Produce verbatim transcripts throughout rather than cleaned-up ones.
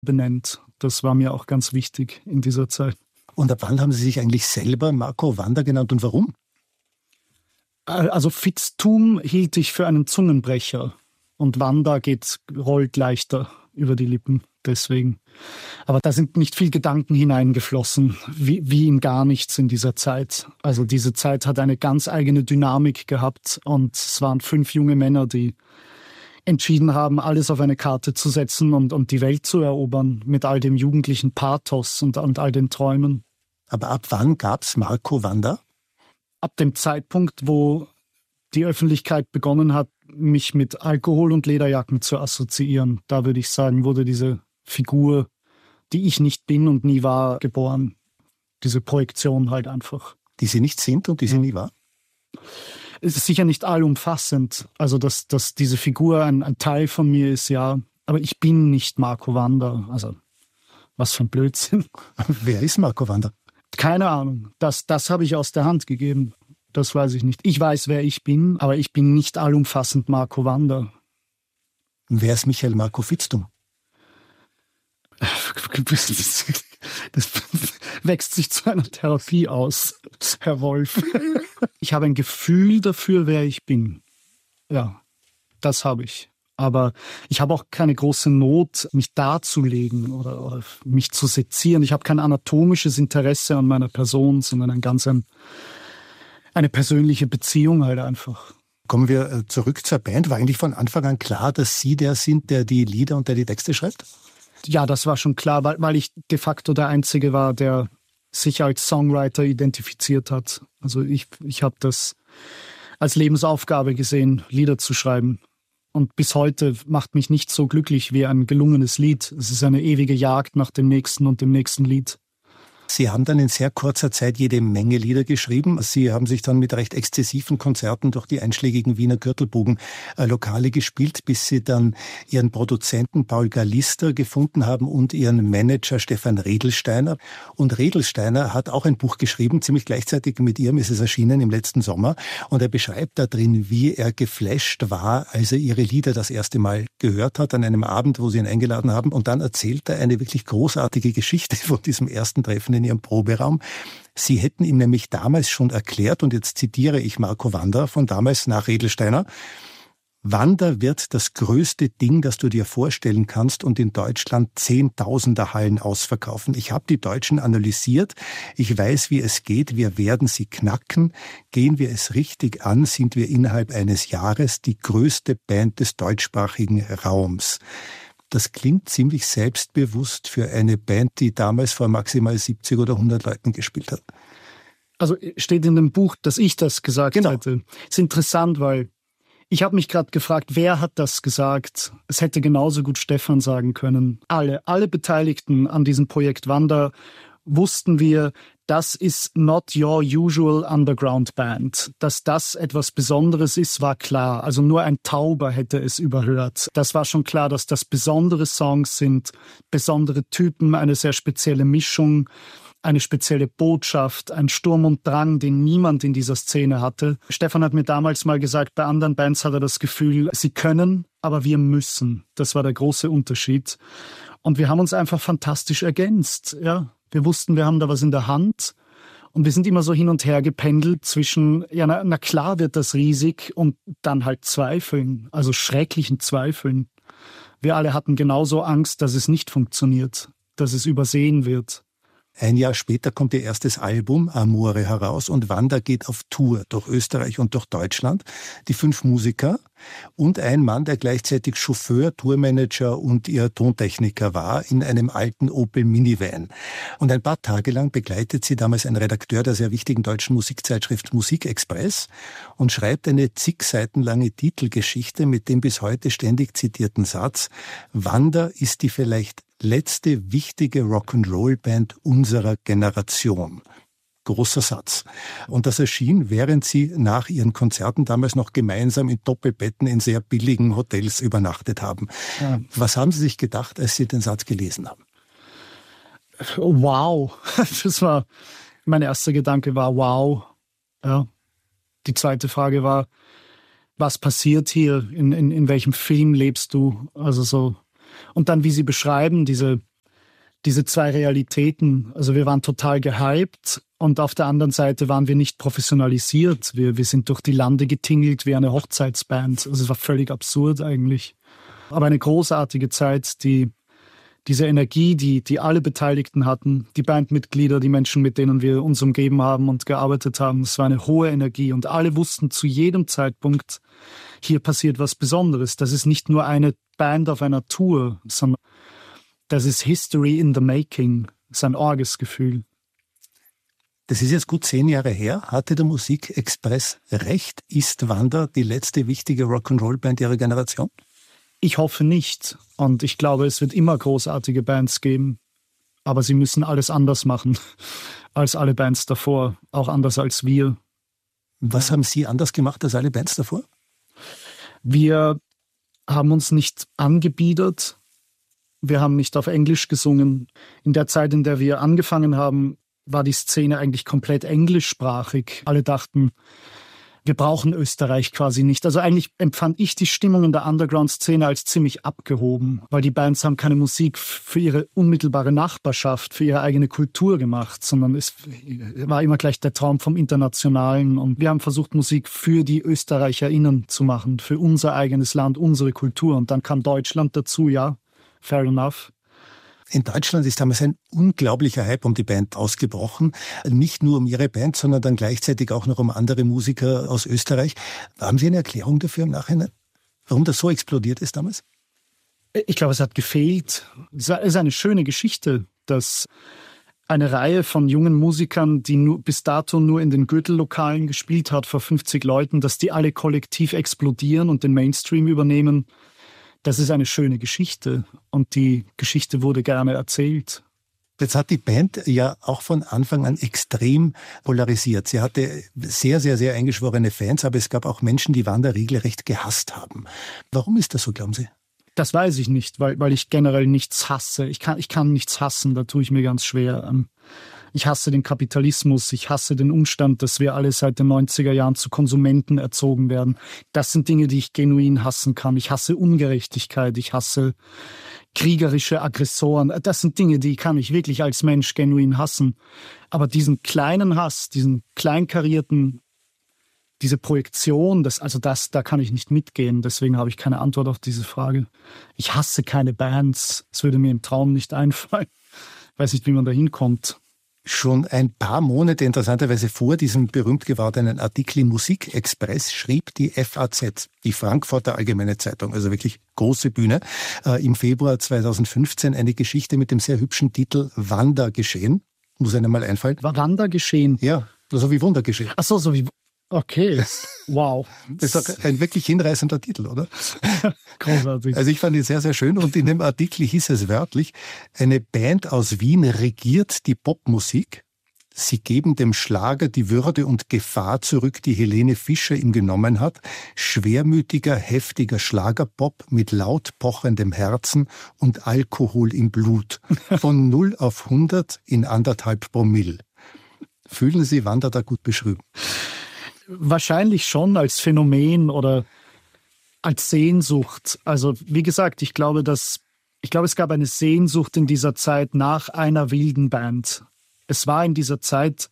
benennt. Das war mir auch ganz wichtig in dieser Zeit. Und ab wann haben Sie sich eigentlich selber Marco Wander genannt und warum? Also Fitztum hielt ich für einen Zungenbrecher und Wander geht, rollt leichter über die Lippen, deswegen. Aber da sind nicht viel Gedanken hineingeflossen, wie, wie in gar nichts in dieser Zeit. Also diese Zeit hat eine ganz eigene Dynamik gehabt und es waren fünf junge Männer, die entschieden haben, alles auf eine Karte zu setzen und, und die Welt zu erobern mit all dem jugendlichen Pathos und, und all den Träumen. Aber ab wann gab's Marco Wander? Ab dem Zeitpunkt, wo die Öffentlichkeit begonnen hat, mich mit Alkohol und Lederjacken zu assoziieren, da würde ich sagen, wurde diese Figur, die ich nicht bin und nie war, geboren. Diese Projektion halt einfach. Die Sie nicht sind und die Sie nie war? Es ist sicher nicht allumfassend. Also, dass, dass diese Figur ein, ein Teil von mir ist, ja. Aber ich bin nicht Marco Wander. Also, was für ein Blödsinn. Wer ist Marco Wander? Keine Ahnung. Das, das habe ich aus der Hand gegeben. Das weiß ich nicht. Ich weiß, wer ich bin, aber ich bin nicht allumfassend Marco Wander. Wer ist Michael Marco Fitztum? Das wächst sich zu einer Therapie aus, Herr Wolf. Ich habe ein Gefühl dafür, wer ich bin. Ja, das habe ich. Aber ich habe auch keine große Not, mich darzulegen oder, oder mich zu sezieren. Ich habe kein anatomisches Interesse an meiner Person, sondern ein ganz ein, eine persönliche Beziehung halt einfach. Kommen wir zurück zur Band. War eigentlich von Anfang an klar, dass Sie der sind, der die Lieder und der die Texte schreibt? Ja, das war schon klar, weil, weil ich de facto der Einzige war, der sich als Songwriter identifiziert hat. Also ich, ich habe das als Lebensaufgabe gesehen, Lieder zu schreiben. Und bis heute macht mich nicht so glücklich wie ein gelungenes Lied. Es ist eine ewige Jagd nach dem nächsten und dem nächsten Lied. Sie haben dann in sehr kurzer Zeit jede Menge Lieder geschrieben. Sie haben sich dann mit recht exzessiven Konzerten durch die einschlägigen Wiener Gürtelbogen-Lokale äh, gespielt, bis Sie dann Ihren Produzenten Paul Gallister gefunden haben und Ihren Manager Stefan Redelsteiner. Und Redelsteiner hat auch ein Buch geschrieben, ziemlich gleichzeitig mit Ihrem ist es erschienen im letzten Sommer. Und er beschreibt da drin, wie er geflasht war, als er Ihre Lieder das erste Mal gehört hat, an einem Abend, wo Sie ihn eingeladen haben. Und dann erzählt er eine wirklich großartige Geschichte von diesem ersten Treffen in Ihrem Proberaum. Sie hätten ihm nämlich damals schon erklärt, und jetzt zitiere ich Marco Wander von damals nach Redelsteiner: Wander wird das größte Ding, das du dir vorstellen kannst, und in Deutschland Zehntausender Hallen ausverkaufen. Ich habe die Deutschen analysiert. Ich weiß, wie es geht. Wir werden sie knacken. Gehen wir es richtig an, sind wir innerhalb eines Jahres die größte Band des deutschsprachigen Raums. Das klingt ziemlich selbstbewusst für eine Band, die damals vor maximal siebzig oder hundert Leuten gespielt hat. Also steht in dem Buch, dass ich das gesagt genau. hätte. Ist interessant, weil ich habe mich gerade gefragt, wer hat das gesagt? Es hätte genauso gut Stefan sagen können. Alle, alle Beteiligten an diesem Projekt Wander wussten wir, das ist not your usual underground band. Dass das etwas Besonderes ist, war klar. Also nur ein Tauber hätte es überhört. Das war schon klar, dass das besondere Songs sind, besondere Typen, eine sehr spezielle Mischung, eine spezielle Botschaft, ein Sturm und Drang, den niemand in dieser Szene hatte. Stefan hat mir damals mal gesagt, bei anderen Bands hat er das Gefühl, sie können, aber wir müssen. Das war der große Unterschied. Und wir haben uns einfach fantastisch ergänzt, ja. Wir wussten, wir haben da was in der Hand und wir sind immer so hin und her gependelt zwischen, ja, na, na klar wird das riesig und dann halt Zweifeln, also schrecklichen Zweifeln. Wir alle hatten genauso Angst, dass es nicht funktioniert, dass es übersehen wird. Ein Jahr später kommt ihr erstes Album, Amore, heraus und Wander geht auf Tour durch Österreich und durch Deutschland. Die fünf Musiker und ein Mann, der gleichzeitig Chauffeur, Tourmanager und ihr Tontechniker war, in einem alten Opel Minivan. Und ein paar Tage lang begleitet sie damals ein Redakteur der sehr wichtigen deutschen Musikzeitschrift Musikexpress und schreibt eine zig Seiten lange Titelgeschichte mit dem bis heute ständig zitierten Satz: Wander ist die vielleicht letzte wichtige Rock'n'Roll-Band unserer Generation. Großer Satz. Und das erschien, während sie nach ihren Konzerten damals noch gemeinsam in Doppelbetten in sehr billigen Hotels übernachtet haben. Ja. Was haben Sie sich gedacht, als Sie den Satz gelesen haben? Wow. Das war, mein erster Gedanke war wow. Ja. Die zweite Frage war, was passiert hier? In, in, in welchem Film lebst du? Also so. Und dann, wie Sie beschreiben, diese, diese zwei Realitäten. Also wir waren total gehypt und auf der anderen Seite waren wir nicht professionalisiert. Wir, wir sind durch die Lande getingelt wie eine Hochzeitsband. Also es war völlig absurd eigentlich. Aber eine großartige Zeit, die diese Energie, die, die alle Beteiligten hatten, die Bandmitglieder, die Menschen, mit denen wir uns umgeben haben und gearbeitet haben, es war eine hohe Energie und alle wussten zu jedem Zeitpunkt, hier passiert was Besonderes. Das ist nicht nur eine Band auf einer Tour, sondern das ist History in the Making. Das ist ein orges Gefühl. Das ist jetzt gut zehn Jahre her. Hatte der Musikexpress recht? Ist Wanda die letzte wichtige Rock'n'Roll-Band ihrer Generation? Ich hoffe nicht. Und ich glaube, es wird immer großartige Bands geben. Aber sie müssen alles anders machen als alle Bands davor. Auch anders als wir. Was haben Sie anders gemacht als alle Bands davor? Wir haben uns nicht angebiedert. Wir haben nicht auf Englisch gesungen. In der Zeit, in der wir angefangen haben, war die Szene eigentlich komplett englischsprachig. Alle dachten, wir brauchen Österreich quasi nicht. Also eigentlich empfand ich die Stimmung in der Underground-Szene als ziemlich abgehoben, weil die Bands haben keine Musik für ihre unmittelbare Nachbarschaft, für ihre eigene Kultur gemacht, sondern es war immer gleich der Traum vom Internationalen. Und wir haben versucht, Musik für die ÖsterreicherInnen zu machen, für unser eigenes Land, unsere Kultur. Und dann kam Deutschland dazu, ja, fair enough. In Deutschland ist damals ein unglaublicher Hype um die Band ausgebrochen. Nicht nur um ihre Band, sondern dann gleichzeitig auch noch um andere Musiker aus Österreich. Haben Sie eine Erklärung dafür im Nachhinein, warum das so explodiert ist damals? Ich glaube, es hat gefehlt. Es ist eine schöne Geschichte, dass eine Reihe von jungen Musikern, die nur, bis dato nur in den Gürtellokalen gespielt hat, vor fünfzig Leuten, dass die alle kollektiv explodieren und den Mainstream übernehmen. Das ist eine schöne Geschichte und die Geschichte wurde gerne erzählt. Jetzt hat die Band ja auch von Anfang an extrem polarisiert. Sie hatte sehr, sehr, sehr eingeschworene Fans, aber es gab auch Menschen, die Wanda regelrecht gehasst haben. Warum ist das so, glauben Sie? Das weiß ich nicht, weil, weil ich generell nichts hasse. Ich kann, ich kann nichts hassen, da tue ich mir ganz schwer. Ich hasse den Kapitalismus, ich hasse den Umstand, dass wir alle seit den neunziger Jahren zu Konsumenten erzogen werden. Das sind Dinge, die ich genuin hassen kann. Ich hasse Ungerechtigkeit, ich hasse kriegerische Aggressoren. Das sind Dinge, die kann ich wirklich als Mensch genuin hassen. Aber diesen kleinen Hass, diesen kleinkarierten, diese Projektion, das, also das, da kann ich nicht mitgehen. Deswegen habe ich keine Antwort auf diese Frage. Ich hasse keine Bands. Es würde mir im Traum nicht einfallen. Ich weiß nicht, wie man da hinkommt. Schon ein paar Monate interessanterweise vor diesem berühmt gewordenen Artikel im Musikexpress schrieb die F A Z, die Frankfurter Allgemeine Zeitung, also wirklich große Bühne, äh, im Februar zweitausendfünfzehn eine Geschichte mit dem sehr hübschen Titel Wanda geschehen. Muss einem mal einfallen. Wanda geschehen? Ja, so wie Wunder geschehen. Ach so, so wie... Okay, wow. Das ist doch ein wirklich hinreißender Titel, oder? Großartig. Also ich fand ihn sehr, sehr schön und in dem Artikel hieß es wörtlich, eine Band aus Wien regiert die Popmusik. Sie geben dem Schlager die Würde und Gefahr zurück, die Helene Fischer ihm genommen hat. Schwermütiger, heftiger Schlagerpop mit laut pochendem Herzen und Alkohol im Blut. Von null auf hundert in anderthalb Promille. Fühlen Sie Wanda da gut beschrieben? Wahrscheinlich schon als Phänomen oder als Sehnsucht. Also wie gesagt, ich glaube, dass ich glaube, es gab eine Sehnsucht in dieser Zeit nach einer wilden Band. Es war in dieser Zeit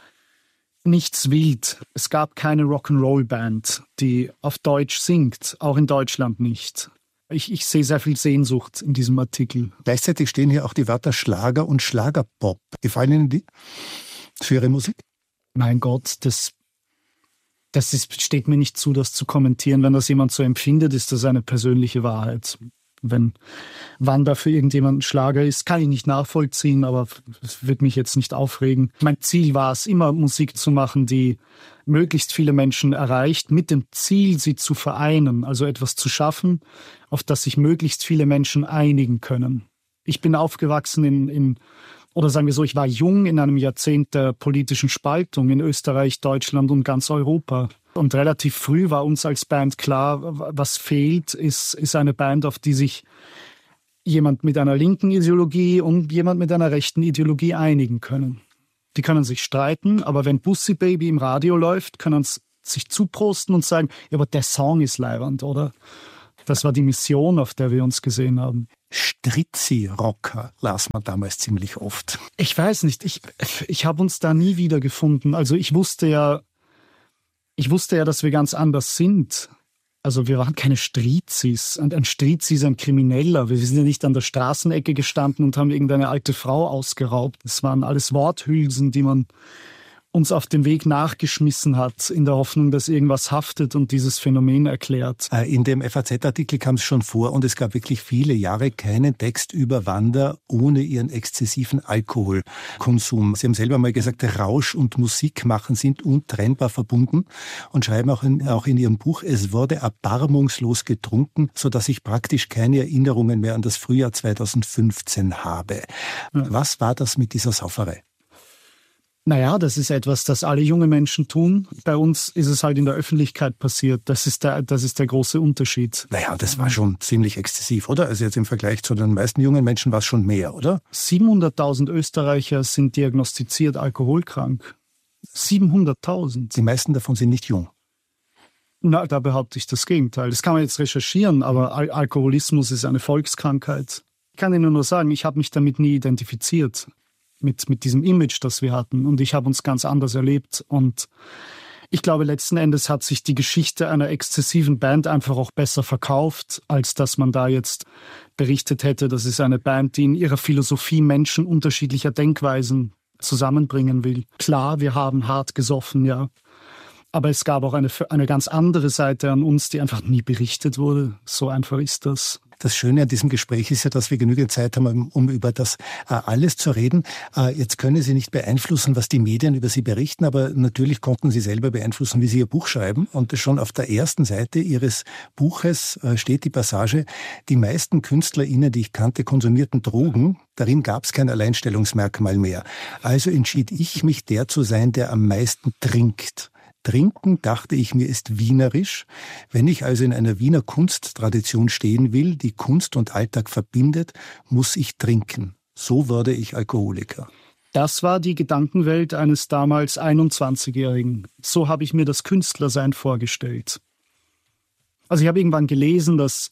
nichts wild. Es gab keine Rock'n'Roll-Band, die auf Deutsch singt, auch in Deutschland nicht. Ich, ich sehe sehr viel Sehnsucht in diesem Artikel. Gleichzeitig stehen hier auch die Wörter Schlager und Schlagerpop. Gefallen Ihnen die für Ihre Musik? Mein Gott, das Das ist, steht mir nicht zu, das zu kommentieren. Wenn das jemand so empfindet, ist das eine persönliche Wahrheit. Wenn Wanda für irgendjemanden Schlager ist, kann ich nicht nachvollziehen, aber es wird mich jetzt nicht aufregen. Mein Ziel war es, immer Musik zu machen, die möglichst viele Menschen erreicht, mit dem Ziel, sie zu vereinen, also etwas zu schaffen, auf das sich möglichst viele Menschen einigen können. Ich bin aufgewachsen in, in Oder sagen wir so, ich war jung in einem Jahrzehnt der politischen Spaltung in Österreich, Deutschland und ganz Europa. Und relativ früh war uns als Band klar, was fehlt, ist, ist eine Band, auf die sich jemand mit einer linken Ideologie und jemand mit einer rechten Ideologie einigen können. Die können sich streiten, aber wenn Bussi Baby im Radio läuft, können sie sich zuprosten und sagen, ja, aber der Song ist leiwand, oder? Das war die Mission, auf der wir uns gesehen haben. Strizzi-Rocker las man damals ziemlich oft. Ich weiß nicht, ich, ich habe uns da nie wieder gefunden. Also ich wusste ja, ich wusste ja, dass wir ganz anders sind. Also wir waren keine Strizis. Und ein Strizi ist ein Krimineller. Wir sind ja nicht an der Straßenecke gestanden und haben irgendeine alte Frau ausgeraubt. Das waren alles Worthülsen, die man uns auf dem Weg nachgeschmissen hat, in der Hoffnung, dass irgendwas haftet und dieses Phänomen erklärt. In dem F A Z-Artikel kam es schon vor und es gab wirklich viele Jahre keinen Text über Wander ohne ihren exzessiven Alkoholkonsum. Sie haben selber mal gesagt, Rausch und Musik machen sind untrennbar verbunden und schreiben auch in, auch in Ihrem Buch, es wurde erbarmungslos getrunken, sodass ich praktisch keine Erinnerungen mehr an das Frühjahr zweitausendfünfzehn habe. Ja. Was war das mit dieser Sauferei? Naja, das ist etwas, das alle junge Menschen tun. Bei uns ist es halt in der Öffentlichkeit passiert. Das ist der, das ist der große Unterschied. Naja, das war schon ziemlich exzessiv, oder? Also jetzt im Vergleich zu den meisten jungen Menschen war es schon mehr, oder? siebenhunderttausend Österreicher sind diagnostiziert alkoholkrank. siebenhunderttausend. Die meisten davon sind nicht jung. Na, da behaupte ich das Gegenteil. Das kann man jetzt recherchieren, aber Al- Alkoholismus ist eine Volkskrankheit. Ich kann Ihnen nur sagen, ich habe mich damit nie identifiziert. Mit, mit diesem Image, das wir hatten. Und ich habe uns ganz anders erlebt. Und ich glaube, letzten Endes hat sich die Geschichte einer exzessiven Band einfach auch besser verkauft, als dass man da jetzt berichtet hätte, das ist eine Band, die in ihrer Philosophie Menschen unterschiedlicher Denkweisen zusammenbringen will. Klar, wir haben hart gesoffen, ja. Aber es gab auch eine, eine ganz andere Seite an uns, die einfach nie berichtet wurde. So einfach ist das. Das Schöne an diesem Gespräch ist ja, dass wir genügend Zeit haben, um über das äh, alles zu reden. Äh, jetzt können Sie nicht beeinflussen, was die Medien über Sie berichten, aber natürlich konnten Sie selber beeinflussen, wie Sie Ihr Buch schreiben. Und schon auf der ersten Seite Ihres Buches äh, steht die Passage, die meisten KünstlerInnen, die ich kannte, konsumierten Drogen. Darin gab es kein Alleinstellungsmerkmal mehr. Also entschied ich mich, der zu sein, der am meisten trinkt. Trinken, dachte ich mir, ist wienerisch. Wenn ich also in einer Wiener Kunsttradition stehen will, die Kunst und Alltag verbindet, muss ich trinken. So wurde ich Alkoholiker. Das war die Gedankenwelt eines damals einundzwanzigjährigen. So habe ich mir das Künstlersein vorgestellt. Also ich habe irgendwann gelesen, dass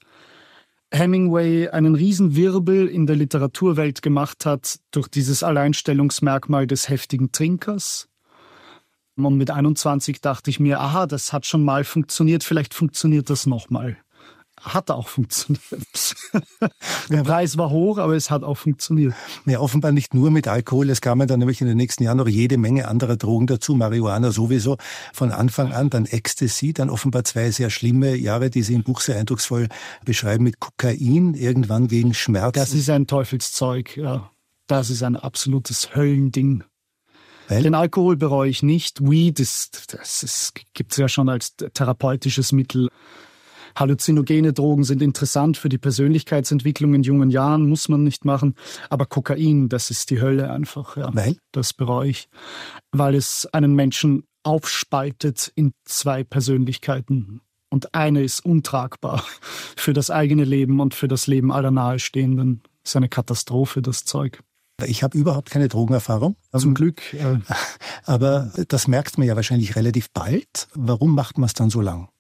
Hemingway einen Riesenwirbel in der Literaturwelt gemacht hat durch dieses Alleinstellungsmerkmal des heftigen Trinkers. Und mit einundzwanzig dachte ich mir, aha, das hat schon mal funktioniert, vielleicht funktioniert das nochmal. Hat auch funktioniert. Der Preis war hoch, aber es hat auch funktioniert. Ja, offenbar nicht nur mit Alkohol, es kamen dann nämlich in den nächsten Jahren noch jede Menge anderer Drogen dazu, Marihuana sowieso von Anfang an, dann Ecstasy, dann offenbar zwei sehr schlimme Jahre, die Sie im Buch sehr eindrucksvoll beschreiben, mit Kokain, irgendwann gegen Schmerzen. Das ist ein Teufelszeug, ja. Das ist ein absolutes Höllending. Weil? Den Alkohol bereue ich nicht. Weed ist, das ist, gibt's ja schon als therapeutisches Mittel. Halluzinogene Drogen sind interessant für die Persönlichkeitsentwicklung in jungen Jahren, muss man nicht machen. Aber Kokain, das ist die Hölle einfach. Ja. Weil? Das bereue ich. Weil es einen Menschen aufspaltet in zwei Persönlichkeiten. Und eine ist untragbar für das eigene Leben und für das Leben aller Nahestehenden. Das ist eine Katastrophe, das Zeug. Ich habe überhaupt keine Drogenerfahrung. Zum Glück. Äh, Aber das merkt man ja wahrscheinlich relativ bald. Warum macht man es dann so lang?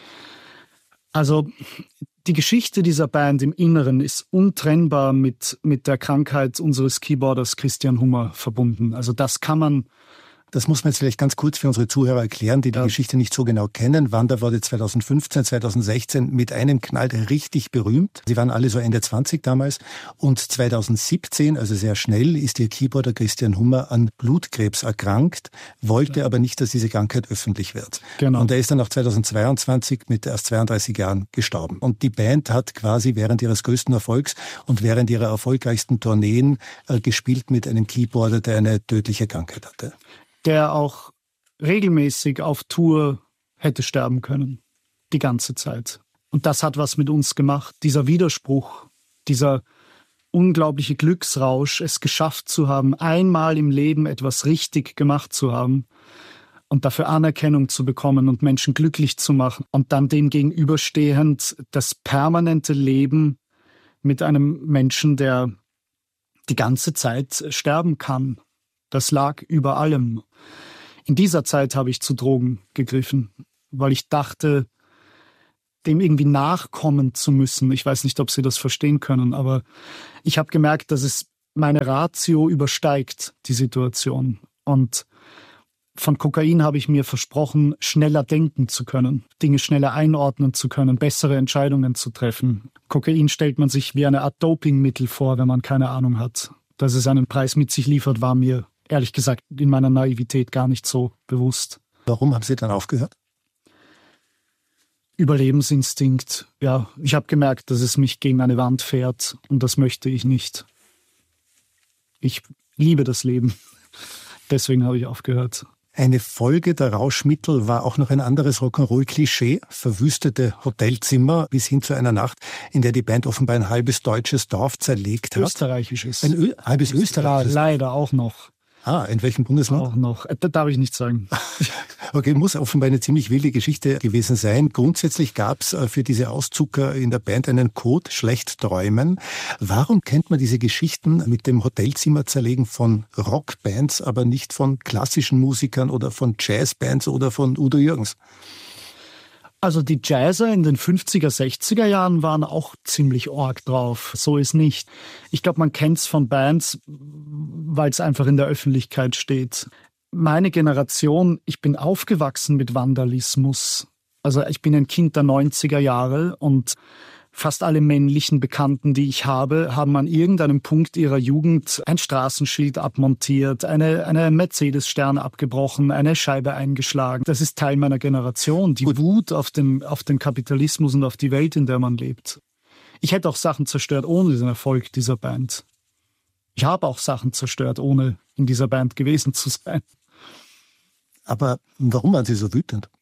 Also die Geschichte dieser Band im Inneren ist untrennbar mit, mit der Krankheit unseres Keyboarders Christian Hummer verbunden. Also das kann man... Das muss man jetzt vielleicht ganz kurz für unsere Zuhörer erklären, die die ja. Geschichte nicht so genau kennen. Wander wurde zweitausendfünfzehn, zweitausendsechzehn mit einem Knall richtig berühmt. Sie waren alle so Ende zwanzig damals. Und zweitausendsiebzehn, also sehr schnell, ist ihr Keyboarder Christian Hummer an Blutkrebs erkrankt, wollte ja. aber nicht, dass diese Krankheit öffentlich wird. Genau. Und er ist dann auch zweitausendzweiundzwanzig mit erst zweiunddreißig Jahren gestorben. Und die Band hat quasi während ihres größten Erfolgs und während ihrer erfolgreichsten Tourneen äh, gespielt mit einem Keyboarder, der eine tödliche Krankheit hatte. Der auch regelmäßig auf Tour hätte sterben können. Die ganze Zeit. Und das hat was mit uns gemacht. Dieser Widerspruch, dieser unglaubliche Glücksrausch, es geschafft zu haben, einmal im Leben etwas richtig gemacht zu haben und dafür Anerkennung zu bekommen und Menschen glücklich zu machen. Und dann dem gegenüberstehend das permanente Leben mit einem Menschen, der die ganze Zeit sterben kann. Das lag über allem. In dieser Zeit habe ich zu Drogen gegriffen, weil ich dachte, dem irgendwie nachkommen zu müssen. Ich weiß nicht, ob Sie das verstehen können, aber ich habe gemerkt, dass es meine Ratio übersteigt, die Situation. Und von Kokain habe ich mir versprochen, schneller denken zu können, Dinge schneller einordnen zu können, bessere Entscheidungen zu treffen. Kokain stellt man sich wie eine Art Dopingmittel vor, wenn man keine Ahnung hat. Dass es einen Preis mit sich liefert, war mir ehrlich gesagt in meiner Naivität gar nicht so bewusst. Warum haben Sie dann aufgehört? Überlebensinstinkt. Ja, ich habe gemerkt, dass es mich gegen eine Wand fährt und das möchte ich nicht. Ich liebe das Leben. Deswegen habe ich aufgehört. Eine Folge der Rauschmittel war auch noch ein anderes Rock'n'Roll-Klischee, verwüstete Hotelzimmer bis hin zu einer Nacht, in der die Band offenbar ein halbes deutsches Dorf zerlegt hat. Österreichisches. Ein Ö- halbes österreichisches? Ja, leider auch noch. Ah, in welchem Bundesland? Auch noch. Das darf ich nicht sagen. Okay, muss offenbar eine ziemlich wilde Geschichte gewesen sein. Grundsätzlich gab es für diese Auszucker in der Band einen Code, schlecht träumen. Warum kennt man diese Geschichten mit dem Hotelzimmer zerlegen von Rockbands, aber nicht von klassischen Musikern oder von Jazzbands oder von Udo Jürgens? Also die Jazzer in den fünfziger, sechziger Jahren waren auch ziemlich org drauf. So ist nicht. Ich glaube, man kennt's von Bands, weil es einfach in der Öffentlichkeit steht. Meine Generation, ich bin aufgewachsen mit Vandalismus. Also ich bin ein Kind der neunziger Jahre und fast alle männlichen Bekannten, die ich habe, haben an irgendeinem Punkt ihrer Jugend ein Straßenschild abmontiert, eine, eine Mercedes-Stern abgebrochen, eine Scheibe eingeschlagen. Das ist Teil meiner Generation, die Wut auf den, auf den Kapitalismus und auf die Welt, in der man lebt. Ich hätte auch Sachen zerstört ohne den Erfolg dieser Band. Ich habe auch Sachen zerstört, ohne in dieser Band gewesen zu sein. Aber warum waren Sie so wütend?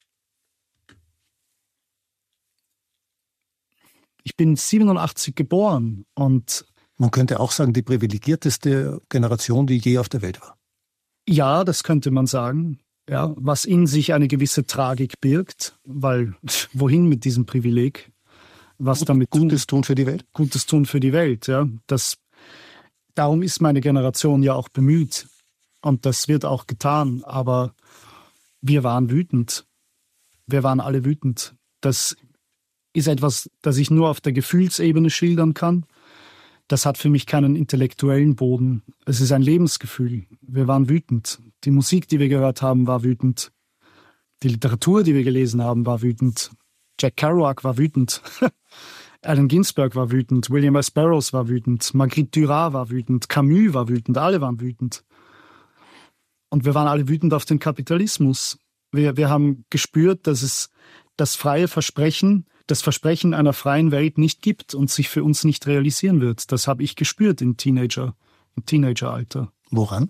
Ich bin siebenundachtzig geboren und man könnte auch sagen, die privilegierteste Generation, die je auf der Welt war. Ja, das könnte man sagen. Ja, was in sich eine gewisse Tragik birgt, weil wohin mit diesem Privileg? Was Gut, damit Gutes tun für die Welt? Gutes tun für die Welt, ja. Das, darum ist meine Generation ja auch bemüht. Und das wird auch getan. Aber wir waren wütend. Wir waren alle wütend. Das ist etwas, das ich nur auf der Gefühlsebene schildern kann. Das hat für mich keinen intellektuellen Boden. Es ist ein Lebensgefühl. Wir waren wütend. Die Musik, die wir gehört haben, war wütend. Die Literatur, die wir gelesen haben, war wütend. Jack Kerouac war wütend. Allen Ginsberg war wütend. William S. Burroughs war wütend. Marguerite Duras war wütend. Camus war wütend. Alle waren wütend. Und wir waren alle wütend auf den Kapitalismus. Wir, wir haben gespürt, dass es das freie Versprechen, das Versprechen einer freien Welt nicht gibt und sich für uns nicht realisieren wird. Das habe ich gespürt im Teenager, im Teenageralter. Woran?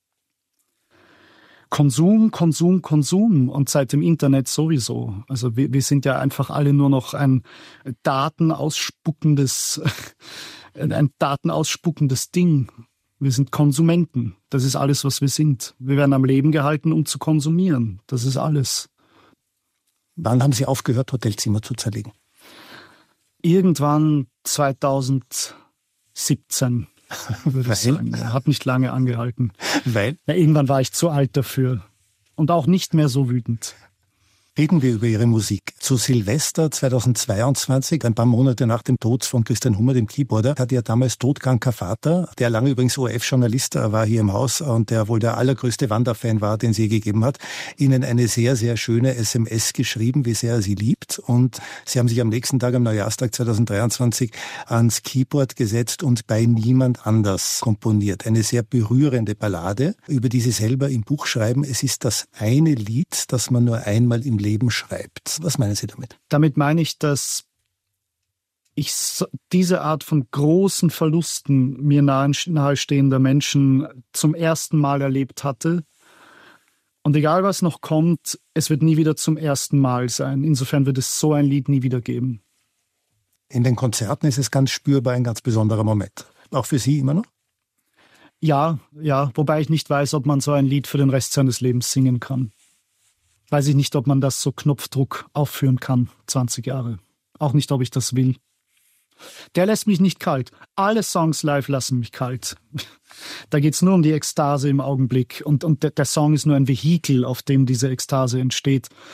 Konsum, Konsum, Konsum und seit dem Internet sowieso. Also wir, wir sind ja einfach alle nur noch ein datenausspuckendes, ein datenausspuckendes Ding. Wir sind Konsumenten. Das ist alles, was wir sind. Wir werden am Leben gehalten, um zu konsumieren. Das ist alles. Wann haben Sie aufgehört, Hotelzimmer zu zerlegen? Irgendwann zweitausendsiebzehn, würde ich sagen. Hat nicht lange angehalten. Weil? Ja, irgendwann war ich zu alt dafür. Und auch nicht mehr so wütend. Reden wir über Ihre Musik. Zu Silvester zweitausendzweiundzwanzig, ein paar Monate nach dem Tod von Christian Hummer, dem Keyboarder, hatte Ihr damals todkranker Vater, der lange übrigens O R F-Journalist war hier im Haus und der wohl der allergrößte Wanda-Fan war, den es je gegeben hat, Ihnen eine sehr, sehr schöne S M S geschrieben, wie sehr er Sie liebt. Und Sie haben sich am nächsten Tag, am Neujahrstag zweitausenddreiundzwanzig, ans Keyboard gesetzt und bei niemand anders komponiert. Eine sehr berührende Ballade, über die Sie selber im Buch schreiben. Es ist das eine Lied, das man nur einmal im Leben Leben schreibt. Was meinen Sie damit? Damit meine ich, dass ich diese Art von großen Verlusten mir nahestehender Menschen zum ersten Mal erlebt hatte. Und egal was noch kommt, es wird nie wieder zum ersten Mal sein. Insofern wird es so ein Lied nie wieder geben. In den Konzerten ist es ganz spürbar ein ganz besonderer Moment. Auch für Sie immer noch? Ja, ja. Wobei ich nicht weiß, ob man so ein Lied für den Rest seines Lebens singen kann. Weiß ich nicht, ob man das so Knopfdruck aufführen kann, zwanzig Jahre. Auch nicht, ob ich das will. Der lässt mich nicht kalt. Alle Songs live lassen mich kalt. Da geht's nur um die Ekstase im Augenblick. Und, und der, der Song ist nur ein Vehikel, auf dem diese Ekstase entsteht.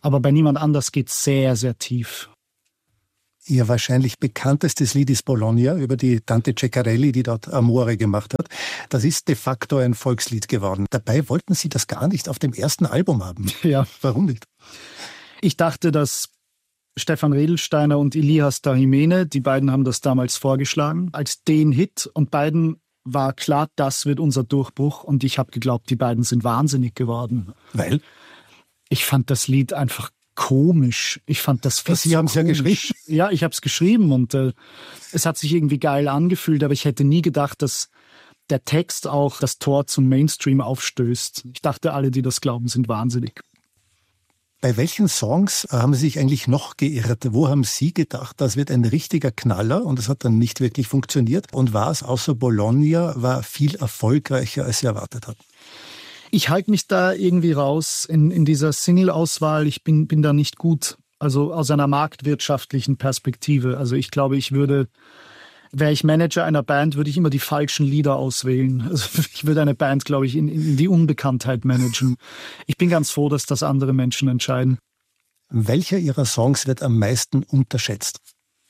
Aber bei niemand anders geht es sehr, sehr tief. Ihr wahrscheinlich bekanntestes Lied ist Bologna, über die Tante Ceccarelli, die dort Amore gemacht hat. Das ist de facto ein Volkslied geworden. Dabei wollten Sie das gar nicht auf dem ersten Album haben. Ja. Warum nicht? Ich dachte, dass Stefan Redelsteiner und Elias Dahimene, die beiden haben das damals vorgeschlagen, als den Hit. Und beiden war klar, das wird unser Durchbruch. Und ich habe geglaubt, die beiden sind wahnsinnig geworden. Weil? Ich fand das Lied einfach komisch. Ich fand das viel Sie haben es ja geschrieben. Ja, ich habe es geschrieben und äh, es hat sich irgendwie geil angefühlt, aber ich hätte nie gedacht, dass der Text auch das Tor zum Mainstream aufstößt. Ich dachte, alle, die das glauben, sind wahnsinnig. Bei welchen Songs haben Sie sich eigentlich noch geirrt? Wo haben Sie gedacht, das wird ein richtiger Knaller und das hat dann nicht wirklich funktioniert? Und war es außer Bologna, war viel erfolgreicher, als Sie erwartet hatten? Ich halte mich da irgendwie raus in, in dieser Single-Auswahl. Ich bin, bin da nicht gut, also aus einer marktwirtschaftlichen Perspektive. Also ich glaube, ich würde, wäre ich Manager einer Band, würde ich immer die falschen Lieder auswählen. Also ich würde eine Band, glaube ich, in, in die Unbekanntheit managen. Ich bin ganz froh, dass das andere Menschen entscheiden. Welcher Ihrer Songs wird am meisten unterschätzt?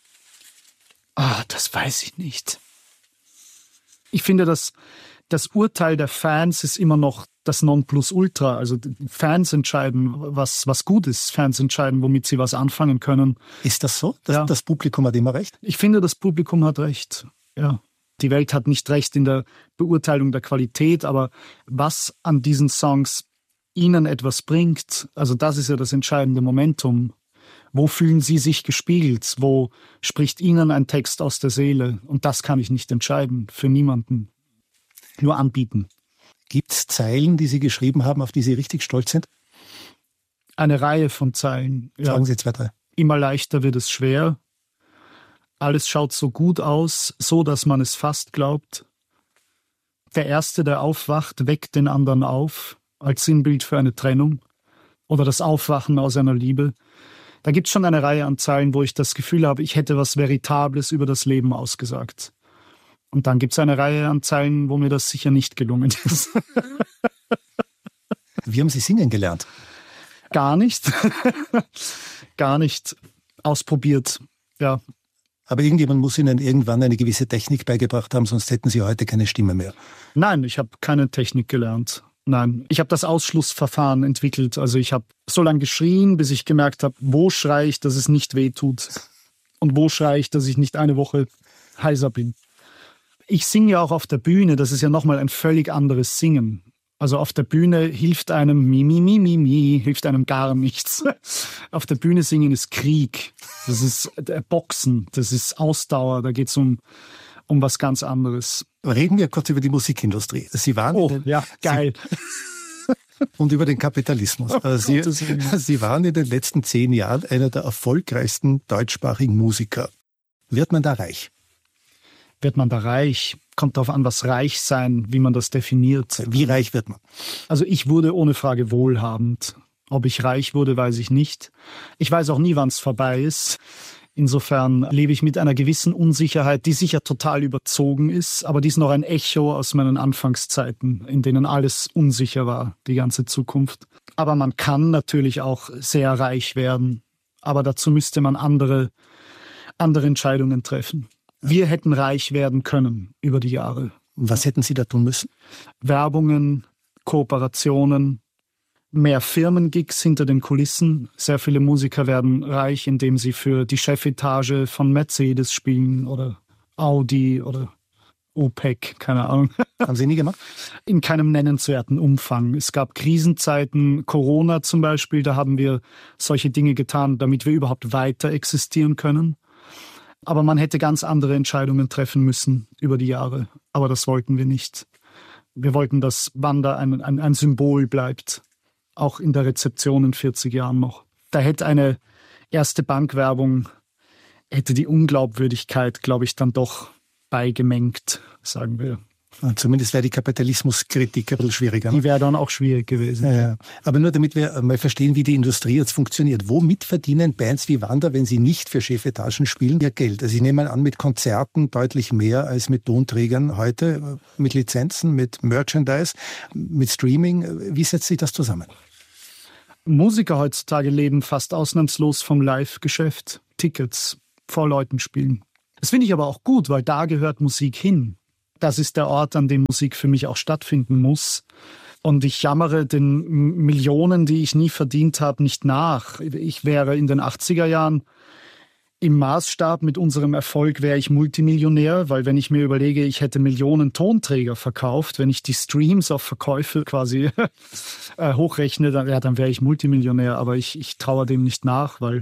Ah, das weiß ich nicht. Ich finde, dass das Urteil der Fans ist immer noch das Nonplusultra. Also Fans entscheiden, was, was gut ist. Fans entscheiden, womit sie was anfangen können. Ist das so? Das, ja. das Publikum hat immer recht? Ich finde, das Publikum hat recht. Ja. Die Welt hat nicht recht in der Beurteilung der Qualität, aber was an diesen Songs ihnen etwas bringt, also das ist ja das entscheidende Momentum. Wo fühlen sie sich gespiegelt? Wo spricht ihnen ein Text aus der Seele? Und das kann ich nicht entscheiden, für niemanden. Nur anbieten. Gibt es Zeilen, die Sie geschrieben haben, auf die Sie richtig stolz sind? Eine Reihe von Zeilen. Ja. Sagen Sie zwei, drei. Immer leichter wird es schwer. Alles schaut so gut aus, so dass man es fast glaubt. Der Erste, der aufwacht, weckt den anderen auf, als Sinnbild für eine Trennung. Oder das Aufwachen aus einer Liebe. Da gibt es schon eine Reihe an Zeilen, wo ich das Gefühl habe, ich hätte was Veritables über das Leben ausgesagt. Und dann gibt es eine Reihe an Zeilen, wo mir das sicher nicht gelungen ist. Wie haben Sie singen gelernt? Gar nicht. Gar nicht. Ausprobiert, ja. Aber irgendjemand muss Ihnen irgendwann eine gewisse Technik beigebracht haben, sonst hätten Sie heute keine Stimme mehr. Nein, ich habe keine Technik gelernt. Nein, ich habe das Ausschlussverfahren entwickelt. Also ich habe so lange geschrien, bis ich gemerkt habe, wo schreie ich, dass es nicht wehtut. Und wo schreie ich, dass ich nicht eine Woche heiser bin. Ich singe ja auch auf der Bühne, das ist ja nochmal ein völlig anderes Singen. Also auf der Bühne hilft einem mi, mi, mi, mi, mi, hilft einem gar nichts. Auf der Bühne singen ist Krieg, das ist Boxen, das ist Ausdauer, da geht es um, um was ganz anderes. Reden wir kurz über die Musikindustrie. Sie waren oh, den, ja, geil. Sie, und über den Kapitalismus. Oh, Sie, Sie waren in den letzten zehn Jahren einer der erfolgreichsten deutschsprachigen Musiker. Wird man da reich? Wird man da reich? Kommt darauf an, was reich sein, wie man das definiert. Wie reich wird man? Also ich wurde ohne Frage wohlhabend. Ob ich reich wurde, weiß ich nicht. Ich weiß auch nie, wann es vorbei ist. Insofern lebe ich mit einer gewissen Unsicherheit, die sicher total überzogen ist, aber die ist noch ein Echo aus meinen Anfangszeiten, in denen alles unsicher war, die ganze Zukunft. Aber man kann natürlich auch sehr reich werden, aber dazu müsste man andere, andere Entscheidungen treffen. Wir hätten reich werden können über die Jahre. Was hätten Sie da tun müssen? Werbungen, Kooperationen, mehr Firmengigs hinter den Kulissen. Sehr viele Musiker werden reich, indem sie für die Chefetage von Mercedes spielen oder Audi oder OPEC, keine Ahnung. Haben Sie nie gemacht? In keinem nennenswerten Umfang. Es gab Krisenzeiten, Corona zum Beispiel, da haben wir solche Dinge getan, damit wir überhaupt weiter existieren können. Aber man hätte ganz andere Entscheidungen treffen müssen über die Jahre. Aber das wollten wir nicht. Wir wollten, dass Wanda ein, ein, ein Symbol bleibt. Auch in der Rezeption in vierzig Jahren noch. Da hätte eine erste Bankwerbung, hätte die Unglaubwürdigkeit, glaube ich, dann doch beigemengt, sagen wir. Zumindest wäre die Kapitalismuskritik ein bisschen schwieriger. Die wäre dann auch schwierig gewesen. Ja, ja. Aber nur damit wir mal verstehen, wie die Industrie jetzt funktioniert. Womit verdienen Bands wie Wanda, wenn sie nicht für Chefetagen spielen, ihr Geld? Also ich nehme mal an, mit Konzerten deutlich mehr als mit Tonträgern heute, mit Lizenzen, mit Merchandise, mit Streaming. Wie setzt sich das zusammen? Musiker heutzutage leben fast ausnahmslos vom Live-Geschäft, Tickets vor Leuten spielen. Das finde ich aber auch gut, weil da gehört Musik hin. Das ist der Ort, an dem Musik für mich auch stattfinden muss. Und ich jammere den Millionen, die ich nie verdient habe, nicht nach. Ich wäre in den achtziger Jahren im Maßstab mit unserem Erfolg wäre ich Multimillionär, weil wenn ich mir überlege, ich hätte Millionen Tonträger verkauft, wenn ich die Streams auf Verkäufe quasi hochrechne, dann, ja, dann wäre ich Multimillionär. Aber ich, ich traue dem nicht nach, weil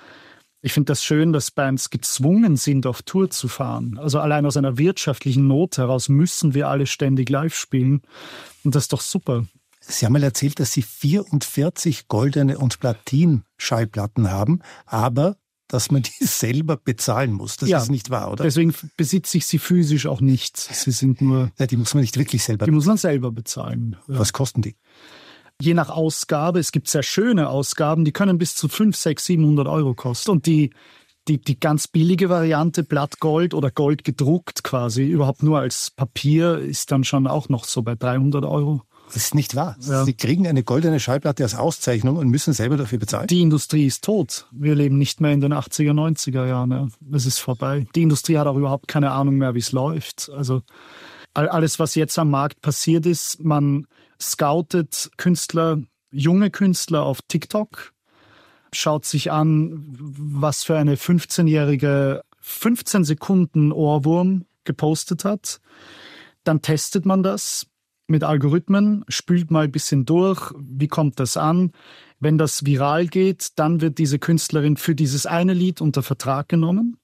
ich finde das schön, dass Bands gezwungen sind, auf Tour zu fahren. Also allein aus einer wirtschaftlichen Not heraus müssen wir alle ständig live spielen. Und das ist doch super. Sie haben mal erzählt, dass Sie vierundvierzig goldene und Platin-Schallplatten haben, aber dass man die selber bezahlen muss. Das ja, ist nicht wahr, oder? Deswegen besitze ich sie physisch auch nicht. Sie sind nur... Ja, die muss man nicht wirklich selber bezahlen. Die muss man selber bezahlen. Ja. Was kosten die? Je nach Ausgabe, es gibt sehr schöne Ausgaben, die können bis zu fünfhundert, sechshundert, siebenhundert Euro kosten. Und die, die, die ganz billige Variante, Blattgold oder Gold gedruckt quasi, überhaupt nur als Papier, ist dann schon auch noch so bei dreihundert Euro. Das ist nicht wahr. Ja. Sie kriegen eine goldene Schallplatte als Auszeichnung und müssen selber dafür bezahlen. Die Industrie ist tot. Wir leben nicht mehr in den achtziger, neunziger Jahren. Ja. Es ist vorbei. Die Industrie hat auch überhaupt keine Ahnung mehr, wie es läuft. Also alles, was jetzt am Markt passiert ist, man scoutet Künstler, junge Künstler auf TikTok, schaut sich an, was für eine fünfzehnjährige fünfzehn Sekunden Ohrwurm gepostet hat. Dann testet man das mit Algorithmen, spült mal ein bisschen durch, wie kommt das an? Wenn das viral geht, dann wird diese Künstlerin für dieses eine Lied unter Vertrag genommen.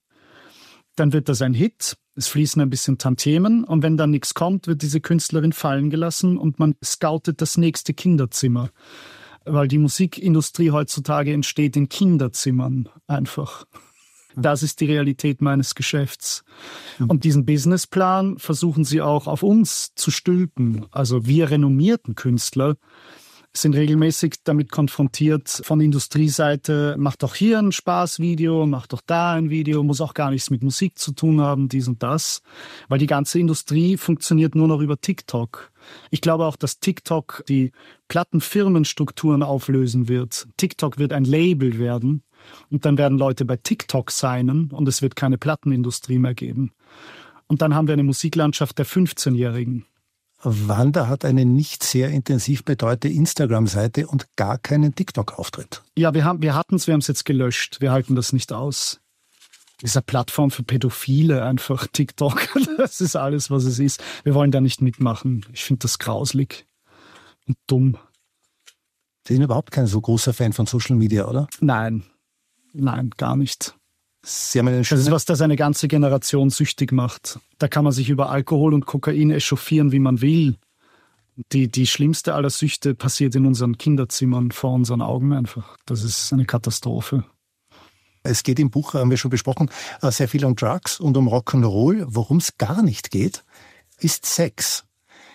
Dann wird das ein Hit, es fließen ein bisschen Tantiemen und wenn dann nichts kommt, wird diese Künstlerin fallen gelassen und man scoutet das nächste Kinderzimmer. Weil die Musikindustrie heutzutage entsteht in Kinderzimmern einfach. Das ist die Realität meines Geschäfts. Und diesen Businessplan versuchen sie auch auf uns zu stülpen. Also wir renommierten Künstler sind regelmäßig damit konfrontiert von Industrieseite, macht doch hier ein Spaßvideo, macht doch da ein Video, muss auch gar nichts mit Musik zu tun haben, dies und das. Weil die ganze Industrie funktioniert nur noch über TikTok. Ich glaube auch, dass TikTok die Plattenfirmenstrukturen auflösen wird. TikTok wird ein Label werden. Und dann werden Leute bei TikTok signen und es wird keine Plattenindustrie mehr geben. Und dann haben wir eine Musiklandschaft der fünfzehnjährigen. Wanda hat eine nicht sehr intensiv betreute Instagram-Seite und gar keinen TikTok-Auftritt. Ja, wir, haben, wir hatten es, wir haben es jetzt gelöscht. Wir halten das nicht aus. Das ist eine Plattform für Pädophile, einfach TikTok. Das ist alles, was es ist. Wir wollen da nicht mitmachen. Ich finde das grauslig und dumm. Sie sind überhaupt kein so großer Fan von Social Media, oder? Nein. Nein, gar nicht. Sie haben einen das ist was, das eine ganze Generation süchtig macht. Da kann man sich über Alkohol und Kokain echauffieren, wie man will. Die, die schlimmste aller Süchte passiert in unseren Kinderzimmern vor unseren Augen einfach. Das ist eine Katastrophe. Es geht im Buch, haben wir schon besprochen, sehr viel um Drugs und um Rock'n'Roll. Worum es gar nicht geht, ist Sex.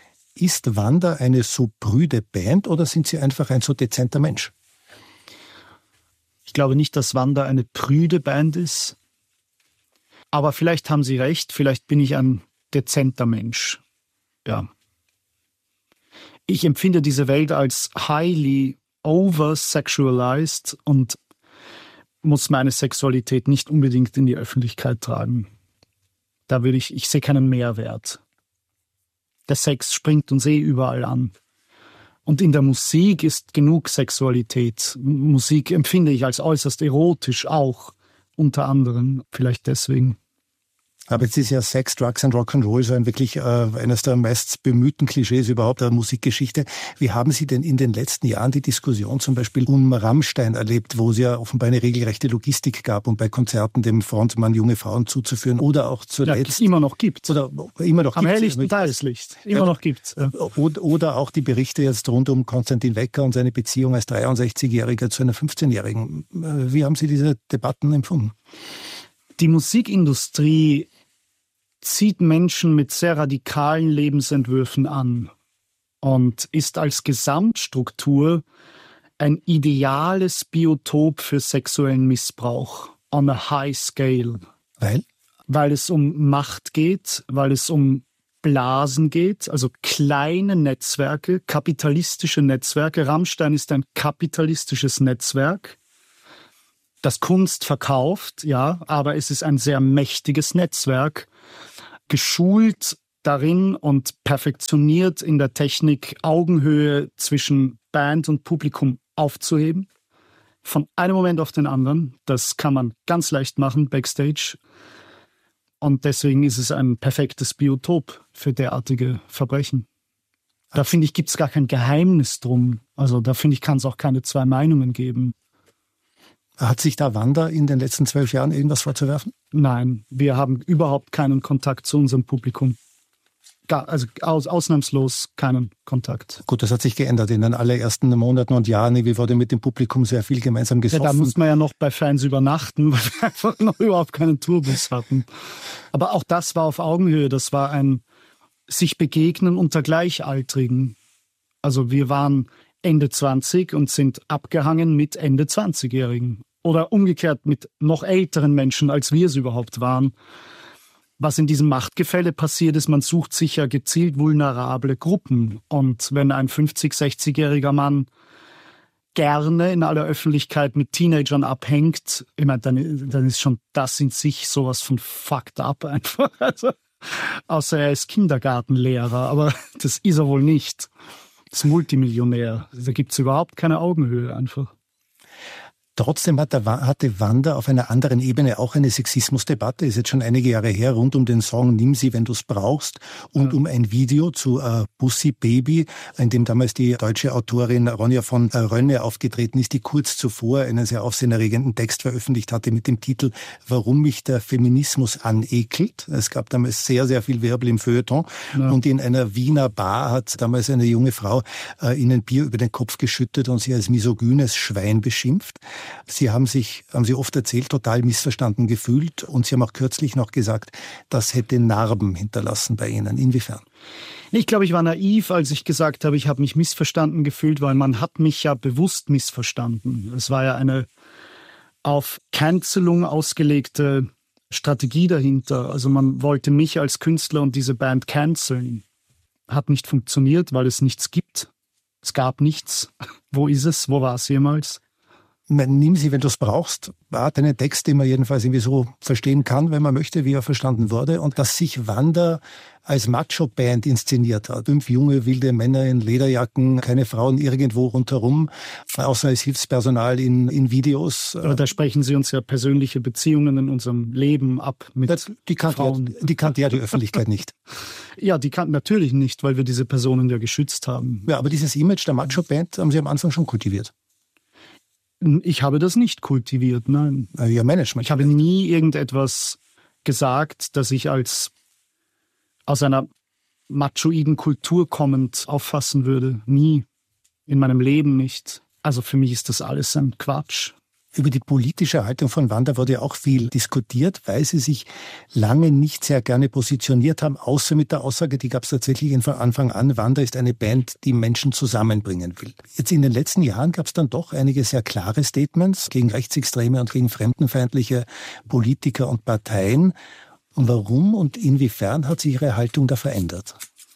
Ist Wanda eine so prüde Band oder sind Sie einfach ein so dezenter Mensch? Ich glaube nicht, dass Wanda eine prüde Band ist. Aber vielleicht haben Sie recht, vielleicht bin ich ein dezenter Mensch. Ja. Ich empfinde diese Welt als highly over-sexualized und muss meine Sexualität nicht unbedingt in die Öffentlichkeit tragen. Da würde ich, ich sehe keinen Mehrwert. Der Sex springt uns eh überall an. Und in der Musik ist genug Sexualität. Musik empfinde ich als äußerst erotisch auch, unter anderem, vielleicht deswegen. Aber jetzt ist ja Sex, Drugs and Rock'n'Roll so ein wirklich äh, eines der meist bemühten Klischees überhaupt der Musikgeschichte. Wie haben Sie denn in den letzten Jahren die Diskussion zum Beispiel um Rammstein erlebt, wo es ja offenbar eine regelrechte Logistik gab, um bei Konzerten dem Frontmann junge Frauen zuzuführen oder auch zuletzt... Ja, immer noch gibt. Oder immer noch Am gibt's, helllichten Tageslicht. Immer ja, noch gibt ja. oder, oder auch die Berichte jetzt rund um Konstantin Wecker und seine Beziehung als dreiundsechzigjähriger zu einer fünfzehnjährigen. Wie haben Sie diese Debatten empfunden? Die Musikindustrie zieht Menschen mit sehr radikalen Lebensentwürfen an und ist als Gesamtstruktur ein ideales Biotop für sexuellen Missbrauch on a high scale. Weil? Weil es um Macht geht, weil es um Blasen geht, also kleine Netzwerke, kapitalistische Netzwerke. Rammstein ist ein kapitalistisches Netzwerk, das Kunst verkauft, ja, aber es ist ein sehr mächtiges Netzwerk, geschult darin und perfektioniert in der Technik, Augenhöhe zwischen Band und Publikum aufzuheben. Von einem Moment auf den anderen. Das kann man ganz leicht machen, Backstage. Und deswegen ist es ein perfektes Biotop für derartige Verbrechen. Da finde ich, gibt es gar kein Geheimnis drum. Also da finde ich, kann es auch keine zwei Meinungen geben. Hat sich da Wanda in den letzten zwölf Jahren irgendwas vorzuwerfen? Nein, wir haben überhaupt keinen Kontakt zu unserem Publikum. Gar, also aus, ausnahmslos keinen Kontakt. Gut, das hat sich geändert in den allerersten Monaten und Jahren. Wir wurden mit dem Publikum sehr viel gemeinsam gesoffen. Ja, da muss man ja noch bei Fans übernachten, weil wir einfach noch überhaupt keinen Tourbus hatten. Aber auch das war auf Augenhöhe. Das war ein sich begegnen unter Gleichaltrigen. Also wir waren Ende zwanzig und sind abgehangen mit Ende zwanzigjährigen. Oder umgekehrt mit noch älteren Menschen, als wir es überhaupt waren. Was in diesem Machtgefälle passiert ist, man sucht sich ja gezielt vulnerable Gruppen. Und wenn ein fünfzig-, sechzigjähriger Mann gerne in aller Öffentlichkeit mit Teenagern abhängt, ich meine, dann, dann ist schon das in sich sowas von fucked up einfach. Also, außer er ist Kindergartenlehrer, aber das ist er wohl nicht. Das ist Multimillionär. Da gibt es überhaupt keine Augenhöhe einfach. Trotzdem hat der, hatte Wanda auf einer anderen Ebene auch eine Sexismusdebatte, ist jetzt schon einige Jahre her, rund um den Song Nimm sie, wenn du's brauchst und ja. um ein Video zu uh, Bussi Baby, in dem damals die deutsche Autorin Ronja von Rönne aufgetreten ist, die kurz zuvor einen sehr aufsehenerregenden Text veröffentlicht hatte mit dem Titel Warum mich der Feminismus anekelt. Es gab damals sehr, sehr viel Wirbel im Feuilleton ja. und in einer Wiener Bar hat damals eine junge Frau uh, ihnen Bier über den Kopf geschüttet und sie als misogynes Schwein beschimpft. Sie haben sich, haben Sie oft erzählt, total missverstanden gefühlt und Sie haben auch kürzlich noch gesagt, das hätte Narben hinterlassen bei Ihnen. Inwiefern? Ich glaube, ich war naiv, als ich gesagt habe, ich habe mich missverstanden gefühlt, weil man hat mich ja bewusst missverstanden. Es war ja eine auf Cancelung ausgelegte Strategie dahinter. Also man wollte mich als Künstler und diese Band canceln. Hat nicht funktioniert, weil es nichts gibt. Es gab nichts. Wo ist es? Wo war es jemals? Nimm sie, wenn du es brauchst, hat einen Text, den man jedenfalls irgendwie so verstehen kann, wenn man möchte, wie er verstanden wurde. Und dass sich Wanda als Macho-Band inszeniert hat. Fünf junge, wilde Männer in Lederjacken, keine Frauen irgendwo rundherum, außer als Hilfspersonal in, in Videos. Aber da sprechen Sie uns ja persönliche Beziehungen in unserem Leben ab mit das, die kannte Frauen. Ja, die kannte ja die Öffentlichkeit nicht. Ja, die kannten natürlich nicht, weil wir diese Personen ja geschützt haben. Ja, aber dieses Image der Macho-Band haben Sie am Anfang schon kultiviert. Ich habe das nicht kultiviert, nein. Ja, Management. Ich habe nie irgendetwas gesagt, das ich als aus einer machoiden Kultur kommend auffassen würde. Nie. In meinem Leben nicht. Also für mich ist das alles ein Quatsch. Über die politische Haltung von Wanda wurde ja auch viel diskutiert, weil sie sich lange nicht sehr gerne positioniert haben, außer mit der Aussage, die gab es tatsächlich von Anfang an, Wanda ist eine Band, die Menschen zusammenbringen will. Jetzt in den letzten Jahren gab es dann doch einige sehr klare Statements gegen Rechtsextreme und gegen fremdenfeindliche Politiker und Parteien. Und warum und inwiefern hat sich Ihre Haltung da verändert?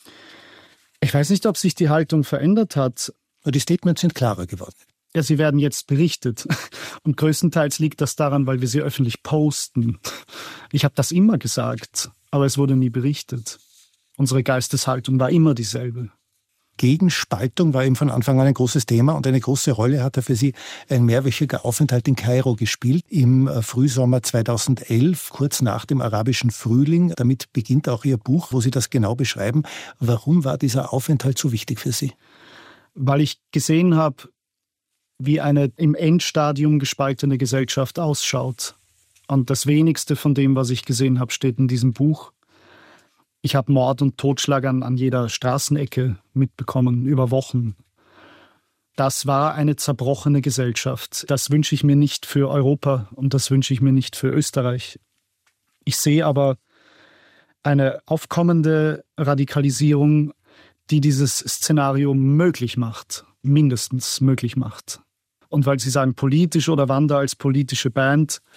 Ich weiß nicht, ob sich die Haltung verändert hat. Die Statements sind klarer geworden. Ja, sie werden jetzt berichtet. Und größtenteils liegt das daran, weil wir sie öffentlich posten. Ich habe das immer gesagt, aber es wurde nie berichtet. Unsere Geisteshaltung war immer dieselbe. Gegenspaltung war eben von Anfang an ein großes Thema und eine große Rolle hat er für Sie ein mehrwöchiger Aufenthalt in Kairo gespielt im Frühsommer zweitausendelf, kurz nach dem arabischen Frühling. Damit beginnt auch Ihr Buch, wo Sie das genau beschreiben. Warum war dieser Aufenthalt so wichtig für Sie? Weil ich gesehen habe, wie eine im Endstadium gespaltene Gesellschaft ausschaut. Und das wenigste von dem, was ich gesehen habe, steht in diesem Buch. Ich habe Mord und Totschlag an, an jeder Straßenecke mitbekommen, über Wochen. Das war eine zerbrochene Gesellschaft. Das wünsche ich mir nicht für Europa und das wünsche ich mir nicht für Österreich. Ich sehe aber eine aufkommende Radikalisierung, die dieses Szenario möglich macht, mindestens möglich macht. Und weil Sie sagen politisch oder Wanda als politische Band,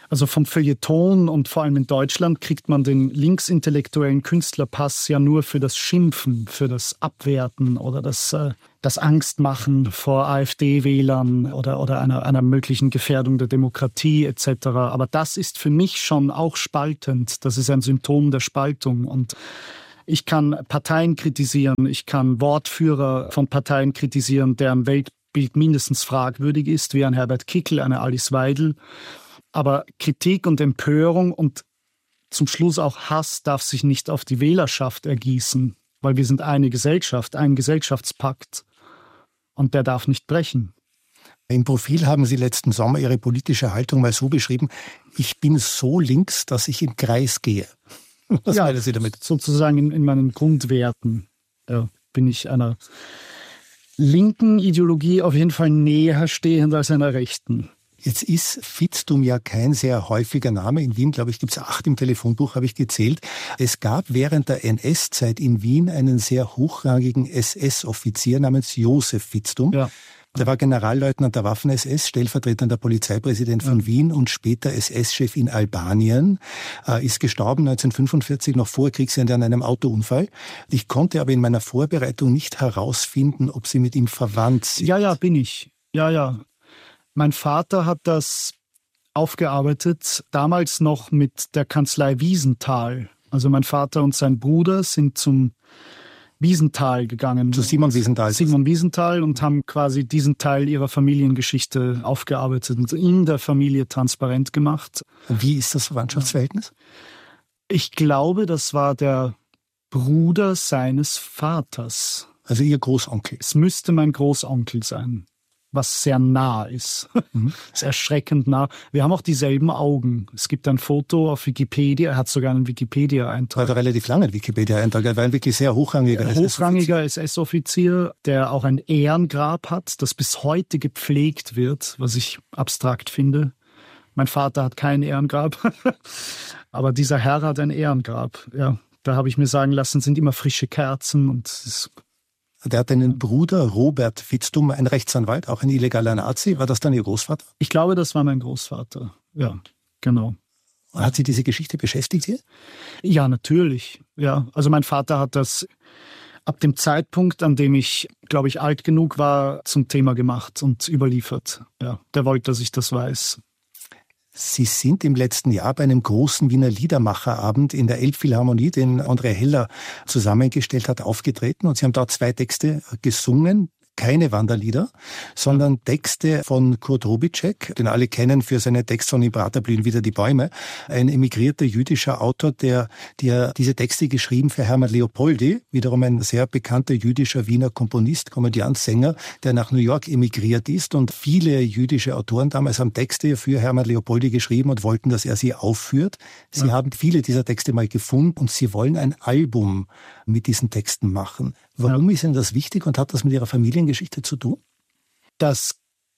Also vom Feuilleton und vor allem in Deutschland kriegt man den linksintellektuellen Künstlerpass ja nur für das Schimpfen, für das Abwerten oder das, äh, das Angstmachen vor AfD-Wählern oder, oder einer, einer möglichen Gefährdung der Demokratie et cetera. Aber das ist für mich schon auch spaltend. Das ist ein Symptom der Spaltung. Und ich kann Parteien kritisieren, ich kann Wortführer von Parteien kritisieren, deren Weltbild mindestens fragwürdig ist, wie ein Herbert Kickl, eine Alice Weidel. Aber Kritik und Empörung und zum Schluss auch Hass darf sich nicht auf die Wählerschaft ergießen, weil wir sind eine Gesellschaft, ein Gesellschaftspakt und der darf nicht brechen. Im Profil haben Sie letzten Sommer Ihre politische Haltung mal so beschrieben: Ich bin so links, dass ich im Kreis gehe. Was ja, meinen Sie damit? Sozusagen in, in meinen Grundwerten ja, bin ich einer linken Ideologie auf jeden Fall näher stehend als einer rechten. Jetzt ist Vitzthum ja kein sehr häufiger Name. In Wien, glaube ich, gibt es acht im Telefonbuch, habe ich gezählt. Es gab während der N S-Zeit in Wien einen sehr hochrangigen S S-Offizier namens Josef Vitzthum. Ja. Der war Generalleutnant der Waffen-S S, stellvertretender Polizeipräsident von ja. Wien und später S S-Chef in Albanien. Äh, ist gestorben neunzehnhundertfünfundvierzig, noch vor Kriegsende, an einem Autounfall. Ich konnte aber in meiner Vorbereitung nicht herausfinden, ob Sie mit ihm verwandt sind. Ja, ja, bin ich. Ja, ja. Mein Vater hat das aufgearbeitet, damals noch mit der Kanzlei Wiesenthal. Also mein Vater und sein Bruder sind zum Wiesenthal gegangen. Zu Simon Wiesenthal. Simon Wiesenthal und haben quasi diesen Teil ihrer Familiengeschichte aufgearbeitet und in der Familie transparent gemacht. Wie ist das Verwandtschaftsverhältnis? Ich glaube, das war der Bruder seines Vaters. Also Ihr Großonkel? Es müsste mein Großonkel sein. Was sehr nah ist. Mhm. Ist erschreckend nah. Wir haben auch dieselben Augen. Es gibt ein Foto auf Wikipedia, er hat sogar einen Wikipedia-Eintrag. Er hat einen relativ langen Wikipedia-Eintrag, er war ein wirklich sehr hochrangiger S S-Offizier. Hochrangiger S S-Offizier, der auch ein Ehrengrab hat, das bis heute gepflegt wird, was ich abstrakt finde. Mein Vater hat kein Ehrengrab, aber dieser Herr hat ein Ehrengrab. Ja, da habe ich mir sagen lassen, sind immer frische Kerzen und es ist. Der hat einen Bruder, Robert Vitzthum, ein Rechtsanwalt, auch ein illegaler Nazi. War das dann Ihr Großvater? Ich glaube, das war mein Großvater. Ja, genau. Hat Sie diese Geschichte beschäftigt hier? Ja, natürlich. Ja, also mein Vater hat das ab dem Zeitpunkt, an dem ich, glaube ich, alt genug war, zum Thema gemacht und überliefert. Ja, der wollte, dass ich das weiß. Sie sind im letzten Jahr bei einem großen Wiener Liedermacherabend in der Elbphilharmonie, den André Heller zusammengestellt hat, aufgetreten. Und Sie haben dort zwei Texte gesungen. Keine Wanderlieder, sondern Texte von Kurt Robitschek, den alle kennen für seine Texte von Im Prater blühen wieder die Bäume. Ein emigrierter jüdischer Autor, der, der diese Texte geschrieben für Hermann Leopoldi, wiederum ein sehr bekannter jüdischer Wiener Komponist, Komödiant, Sänger, der nach New York emigriert ist. Und viele jüdische Autoren damals haben Texte für Hermann Leopoldi geschrieben und wollten, dass er sie aufführt. Sie ja. haben viele dieser Texte mal gefunden und Sie wollen ein Album mit diesen Texten machen. Warum ja. ist Ihnen das wichtig und hat das mit Ihrer Familiengeschichte zu tun? Das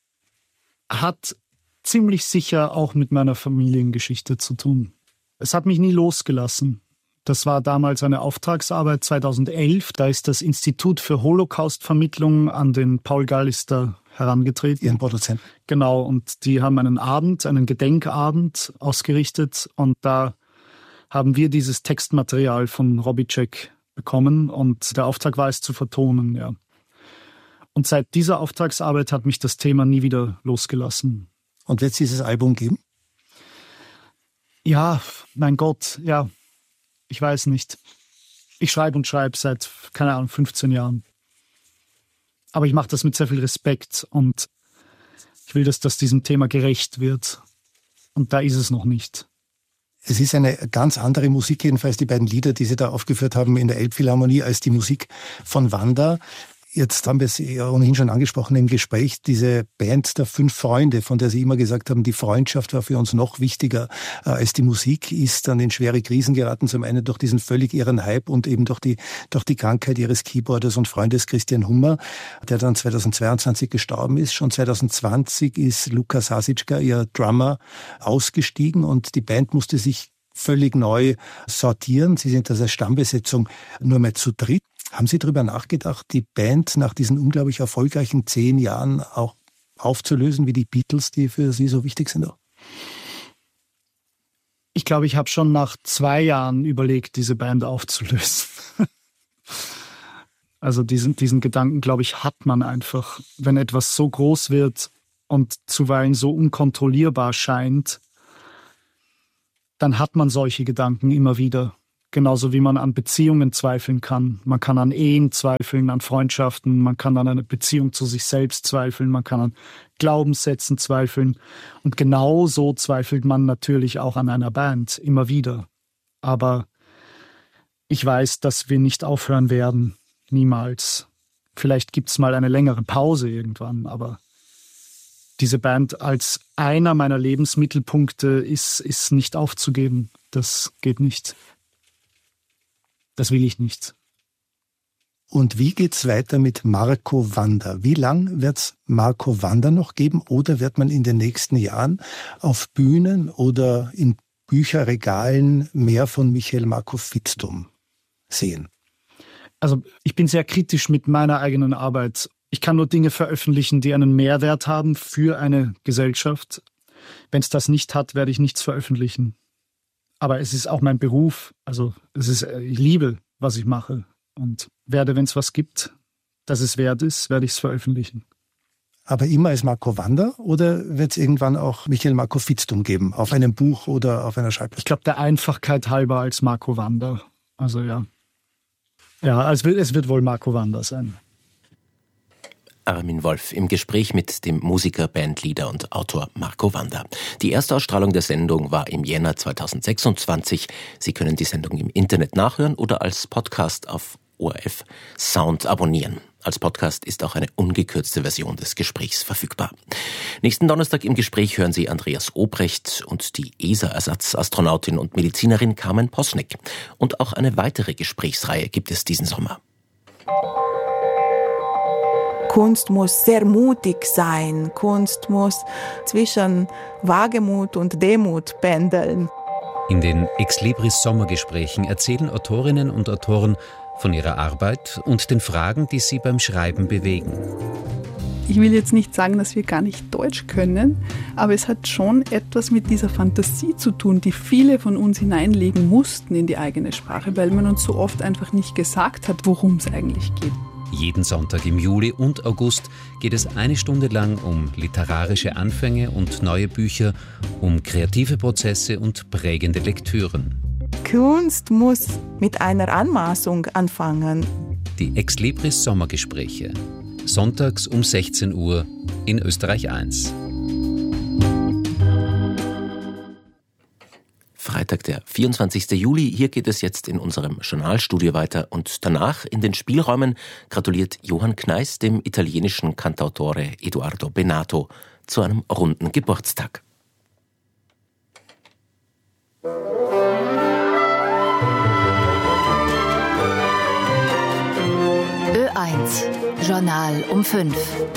hat ziemlich sicher auch mit meiner Familiengeschichte zu tun. Es hat mich nie losgelassen. Das war damals eine Auftragsarbeit zweitausendelf. Da ist das Institut für Holocaustvermittlung an den Paul Gallister herangetreten. Ihren Produzenten. Genau, und die haben einen Abend, einen Gedenkabend ausgerichtet und da haben wir dieses Textmaterial von Robitschek bekommen und der Auftrag war es zu vertonen, ja. Und seit dieser Auftragsarbeit hat mich das Thema nie wieder losgelassen. Und wird es dieses Album geben? Ja, mein Gott, ja, ich weiß nicht. Ich schreibe und schreibe seit, keine Ahnung, fünfzehn Jahren. Aber ich mache das mit sehr viel Respekt und ich will, dass das diesem Thema gerecht wird. Und da ist es noch nicht. Es ist eine ganz andere Musik, jedenfalls die beiden Lieder, die Sie da aufgeführt haben in der Elbphilharmonie, als die Musik von Wanda. Jetzt haben wir es ja ohnehin schon angesprochen im Gespräch, diese Band der Fünf Freunde, von der Sie immer gesagt haben, die Freundschaft war für uns noch wichtiger äh, als die Musik, ist dann in schwere Krisen geraten, zum einen durch diesen völlig irren Hype und eben durch die, durch die Krankheit Ihres Keyboarders und Freundes Christian Hummer, der dann zweitausendzweiundzwanzig gestorben ist. Schon zweitausendzwanzig ist Lukas Hasitschka, Ihr Drummer, ausgestiegen und die Band musste sich völlig neu sortieren. Sie sind als Stammbesetzung nur mehr zu dritt. Haben Sie darüber nachgedacht, die Band nach diesen unglaublich erfolgreichen zehn Jahren auch aufzulösen, wie die Beatles, die für Sie so wichtig sind? Auch? Ich glaube, ich habe schon nach zwei Jahren überlegt, diese Band aufzulösen. Also diesen, diesen Gedanken, glaube ich, hat man einfach. Wenn etwas so groß wird und zuweilen so unkontrollierbar scheint, dann hat man solche Gedanken immer wieder. Genauso wie man an Beziehungen zweifeln kann. Man kann an Ehen zweifeln, an Freundschaften, man kann an einer Beziehung zu sich selbst zweifeln, man kann an Glaubenssätzen zweifeln. Und genau so zweifelt man natürlich auch an einer Band, immer wieder. Aber ich weiß, dass wir nicht aufhören werden. Niemals. Vielleicht gibt es mal eine längere Pause irgendwann, aber diese Band als einer meiner Lebensmittelpunkte ist, ist nicht aufzugeben. Das geht nicht. Das will ich nicht. Und wie geht's weiter mit Marco Wander? Wie lang wird's Marco Wander noch geben? Oder wird man in den nächsten Jahren auf Bühnen oder in Bücherregalen mehr von Michael Marco Vitzthum sehen? Also ich bin sehr kritisch mit meiner eigenen Arbeit. Ich kann nur Dinge veröffentlichen, die einen Mehrwert haben für eine Gesellschaft. Wenn es das nicht hat, werde ich nichts veröffentlichen. Aber es ist auch mein Beruf. Also es ist, ich liebe, was ich mache. Und werde, wenn es was gibt, das es wert ist, werde ich es veröffentlichen. Aber immer als Marco Wander oder wird es irgendwann auch Michael Marco Vitzthum geben? Auf einem Buch oder auf einer Schallplatte? Ich glaube, der Einfachkeit halber als Marco Wander. Also ja. Ja, es wird, es wird wohl Marco Wander sein. Armin Wolf im Gespräch mit dem Musiker, Bandleader und Autor Marco Wander. Die Erstausstrahlung der Sendung war im Jänner zweitausendsechsundzwanzig. Sie können die Sendung im Internet nachhören oder als Podcast auf O R F Sound abonnieren. Als Podcast ist auch eine ungekürzte Version des Gesprächs verfügbar. Nächsten Donnerstag im Gespräch hören Sie Andreas Obrecht und die E S A-Ersatzastronautin und Medizinerin Carmen Posnick. Und auch eine weitere Gesprächsreihe gibt es diesen Sommer. Kunst muss sehr mutig sein. Kunst muss zwischen Wagemut und Demut pendeln. In den Exlibris-Sommergesprächen erzählen Autorinnen und Autoren von ihrer Arbeit und den Fragen, die sie beim Schreiben bewegen. Ich will jetzt nicht sagen, dass wir gar nicht Deutsch können, aber es hat schon etwas mit dieser Fantasie zu tun, die viele von uns hineinlegen mussten in die eigene Sprache, weil man uns so oft einfach nicht gesagt hat, worum es eigentlich geht. Jeden Sonntag im Juli und August geht es eine Stunde lang um literarische Anfänge und neue Bücher, um kreative Prozesse und prägende Lektüren. Kunst muss mit einer Anmaßung anfangen. Die Exlibris Sommergespräche. Sonntags um sechzehn Uhr in Österreich eins. Freitag, der vierundzwanzigster Juli. Hier geht es jetzt in unserem Journalstudio weiter und danach in den Spielräumen gratuliert Johann Kneis dem italienischen Cantautore Edoardo Bennato zu einem runden Geburtstag. Ö eins, Journal um fünf.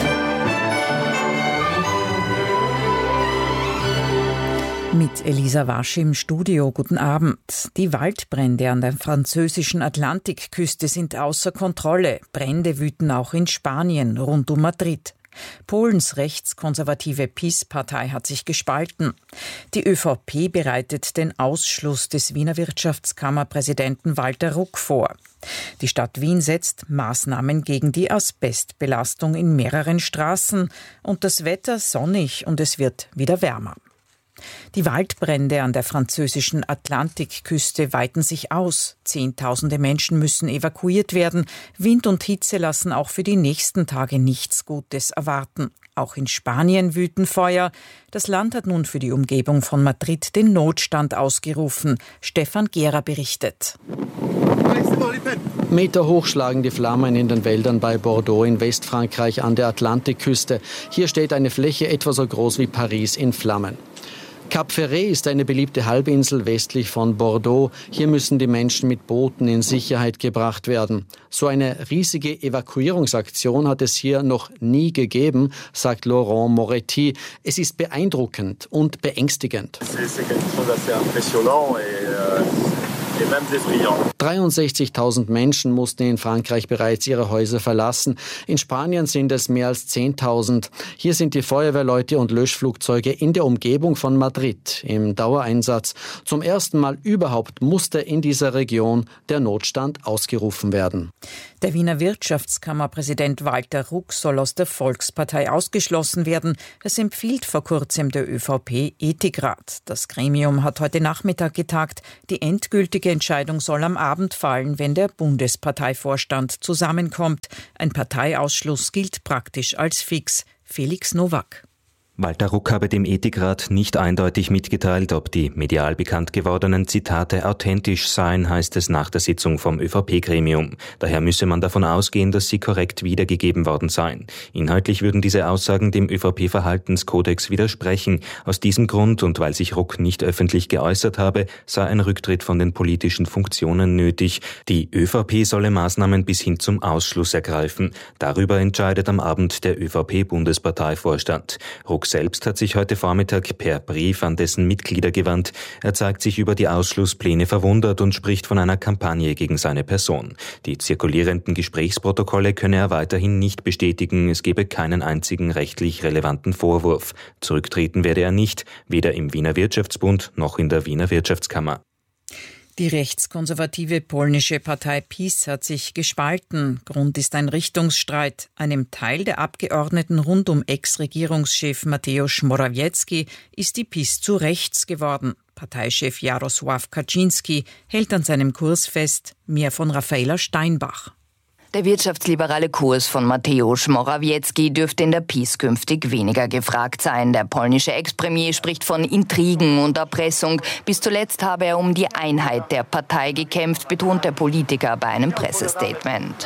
Mit Elisa Wasch im Studio. Guten Abend. Die Waldbrände an der französischen Atlantikküste sind außer Kontrolle. Brände wüten auch in Spanien, rund um Madrid. Polens rechtskonservative P I S-Partei hat sich gespalten. Die ÖVP bereitet den Ausschluss des Wiener Wirtschaftskammerpräsidenten Walter Ruck vor. Die Stadt Wien setzt Maßnahmen gegen die Asbestbelastung in mehreren Straßen. Und das Wetter sonnig und es wird wieder wärmer. Die Waldbrände an der französischen Atlantikküste weiten sich aus. Zehntausende Menschen müssen evakuiert werden. Wind und Hitze lassen auch für die nächsten Tage nichts Gutes erwarten. Auch in Spanien wüten Feuer. Das Land hat nun für die Umgebung von Madrid den Notstand ausgerufen. Stefan Gera berichtet. Meterhoch schlagen die Flammen in den Wäldern bei Bordeaux in Westfrankreich an der Atlantikküste. Hier steht eine Fläche etwa so groß wie Paris in Flammen. Cap Ferret ist eine beliebte Halbinsel westlich von Bordeaux. Hier müssen die Menschen mit Booten in Sicherheit gebracht werden. So eine riesige Evakuierungsaktion hat es hier noch nie gegeben, sagt Laurent Moretti. Es ist beeindruckend und beängstigend. dreiundsechzigtausend Menschen mussten in Frankreich bereits ihre Häuser verlassen. In Spanien sind es mehr als zehntausend. Hier sind die Feuerwehrleute und Löschflugzeuge in der Umgebung von Madrid im Dauereinsatz. Zum ersten Mal überhaupt musste in dieser Region der Notstand ausgerufen werden. Der Wiener Wirtschaftskammerpräsident Walter Ruck soll aus der Volkspartei ausgeschlossen werden. Das empfiehlt vor kurzem der ÖVP-Ethikrat. Das Gremium hat heute Nachmittag getagt. Die endgültige Entscheidung soll am Abend fallen, wenn der Bundesparteivorstand zusammenkommt. Ein Parteiausschluss gilt praktisch als fix. Felix Nowak. Walter Ruck habe dem Ethikrat nicht eindeutig mitgeteilt, ob die medial bekannt gewordenen Zitate authentisch seien, heißt es nach der Sitzung vom ÖVP-Gremium. Daher müsse man davon ausgehen, dass sie korrekt wiedergegeben worden seien. Inhaltlich würden diese Aussagen dem ÖVP-Verhaltenskodex widersprechen. Aus diesem Grund und weil sich Ruck nicht öffentlich geäußert habe, sei ein Rücktritt von den politischen Funktionen nötig. Die ÖVP solle Maßnahmen bis hin zum Ausschluss ergreifen. Darüber entscheidet am Abend der ÖVP-Bundesparteivorstand. Ruck selbst hat sich heute Vormittag per Brief an dessen Mitglieder gewandt. Er zeigt sich über die Ausschlusspläne verwundert und spricht von einer Kampagne gegen seine Person. Die zirkulierenden Gesprächsprotokolle könne er weiterhin nicht bestätigen. Es gebe keinen einzigen rechtlich relevanten Vorwurf. Zurücktreten werde er nicht, weder im Wiener Wirtschaftsbund noch in der Wiener Wirtschaftskammer. Die rechtskonservative polnische Partei PiS hat sich gespalten. Grund ist ein Richtungsstreit. Einem Teil der Abgeordneten rund um Ex-Regierungschef Mateusz Morawiecki ist die PiS zu rechts geworden. Parteichef Jarosław Kaczyński hält an seinem Kurs fest. Mehr von Raffaela Steinbach. Der wirtschaftsliberale Kurs von Mateusz Morawiecki dürfte in der PiS künftig weniger gefragt sein. Der polnische Ex-Premier spricht von Intrigen und Erpressung. Bis zuletzt habe er um die Einheit der Partei gekämpft, betont der Politiker bei einem Pressestatement.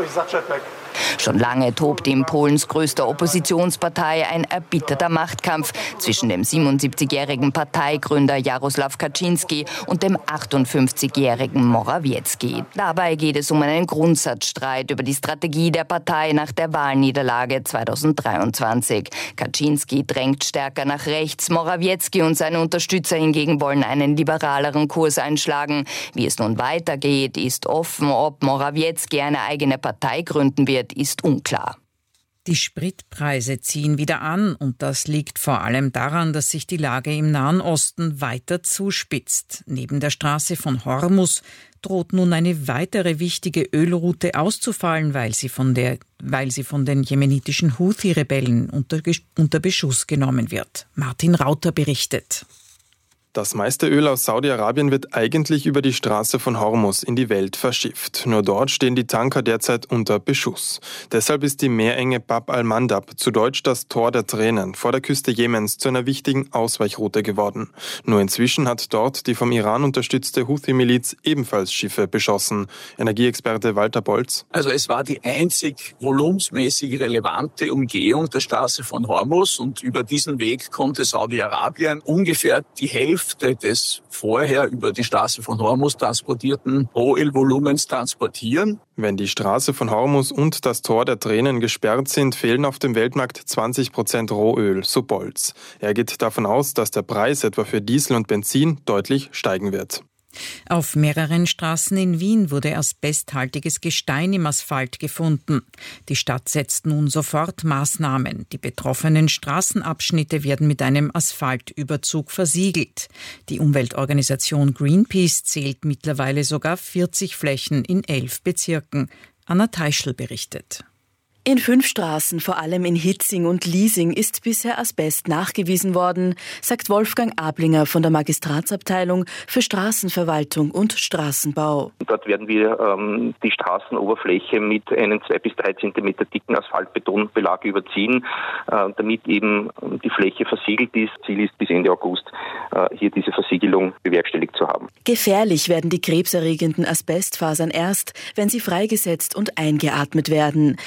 Schon lange tobt in Polens größter Oppositionspartei ein erbitterter Machtkampf zwischen dem siebenundsiebzigjährigen Parteigründer Jarosław Kaczyński und dem achtundfünfzigjährigen Morawiecki. Dabei geht es um einen Grundsatzstreit über die Strategie der Partei nach der Wahlniederlage zweitausenddreiundzwanzig. Kaczyński drängt stärker nach rechts, Morawiecki und seine Unterstützer hingegen wollen einen liberaleren Kurs einschlagen. Wie es nun weitergeht, ist offen. Ob Morawiecki eine eigene Partei gründen wird, ist unklar. Die Spritpreise ziehen wieder an und das liegt vor allem daran, dass sich die Lage im Nahen Osten weiter zuspitzt. Neben der Straße von Hormuz droht nun eine weitere wichtige Ölroute auszufallen, weil sie von, der, weil sie von den jemenitischen Houthi-Rebellen unter, unter Beschuss genommen wird. Martin Rauter berichtet. Das meiste Öl aus Saudi-Arabien wird eigentlich über die Straße von Hormuz in die Welt verschifft. Nur dort stehen die Tanker derzeit unter Beschuss. Deshalb ist die Meerenge Bab al-Mandab, zu Deutsch das Tor der Tränen, vor der Küste Jemens zu einer wichtigen Ausweichroute geworden. Nur inzwischen hat dort die vom Iran unterstützte Houthi-Miliz ebenfalls Schiffe beschossen. Energieexperte Walter Bolz. Also es war die einzig volumensmäßig relevante Umgehung der Straße von Hormuz und über diesen Weg konnte Saudi-Arabien ungefähr die Hälfte des vorher über die Straße von Hormuz transportierten Rohölvolumens transportieren. Wenn die Straße von Hormuz und das Tor der Tränen gesperrt sind, fehlen auf dem Weltmarkt zwanzig Prozent Rohöl, so Bolz. Er geht davon aus, dass der Preis etwa für Diesel und Benzin deutlich steigen wird. Auf mehreren Straßen in Wien wurde asbesthaltiges Gestein im Asphalt gefunden. Die Stadt setzt nun sofort Maßnahmen. Die betroffenen Straßenabschnitte werden mit einem Asphaltüberzug versiegelt. Die Umweltorganisation Greenpeace zählt mittlerweile sogar vierzig Flächen in elf Bezirken. Anna Teichel berichtet. In fünf Straßen, vor allem in Hitzing und Liesing, ist bisher Asbest nachgewiesen worden, sagt Wolfgang Ablinger von der Magistratsabteilung für Straßenverwaltung und Straßenbau. Dort werden wir ähm, die Straßenoberfläche mit einem zwei bis drei Zentimeter dicken Asphaltbetonbelag überziehen, äh, damit eben die Fläche versiegelt ist. Ziel ist bis Ende August äh, hier diese Versiegelung bewerkstelligt zu haben. Gefährlich werden die krebserregenden Asbestfasern erst, wenn sie freigesetzt und eingeatmet werden. Bei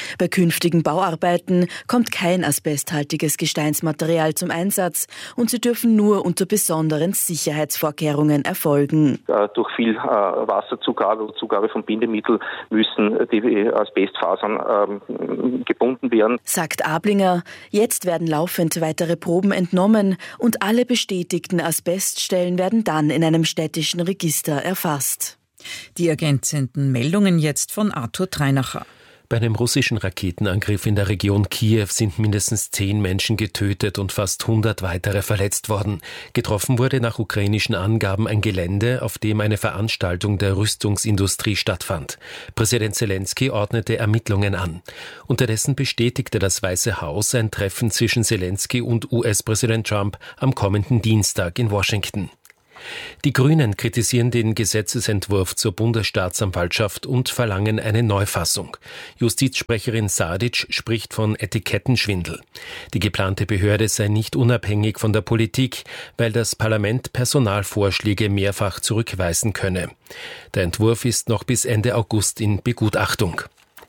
künftigen Bauarbeiten kommt kein asbesthaltiges Gesteinsmaterial zum Einsatz und sie dürfen nur unter besonderen Sicherheitsvorkehrungen erfolgen. Durch viel Wasserzugabe oder Zugabe von Bindemittel müssen die Asbestfasern ähm, gebunden werden. Sagt Ablinger, jetzt werden laufend weitere Proben entnommen und alle bestätigten Asbeststellen werden dann in einem städtischen Register erfasst. Die ergänzenden Meldungen jetzt von Arthur Treinacher. Bei einem russischen Raketenangriff in der Region Kiew sind mindestens zehn Menschen getötet und fast hundert weitere verletzt worden. Getroffen wurde nach ukrainischen Angaben ein Gelände, auf dem eine Veranstaltung der Rüstungsindustrie stattfand. Präsident Zelensky ordnete Ermittlungen an. Unterdessen bestätigte das Weiße Haus ein Treffen zwischen Zelensky und U S-Präsident Trump am kommenden Dienstag in Washington. Die Grünen kritisieren den Gesetzesentwurf zur Bundesstaatsanwaltschaft und verlangen eine Neufassung. Justizsprecherin Sadic spricht von Etikettenschwindel. Die geplante Behörde sei nicht unabhängig von der Politik, weil das Parlament Personalvorschläge mehrfach zurückweisen könne. Der Entwurf ist noch bis Ende August in Begutachtung.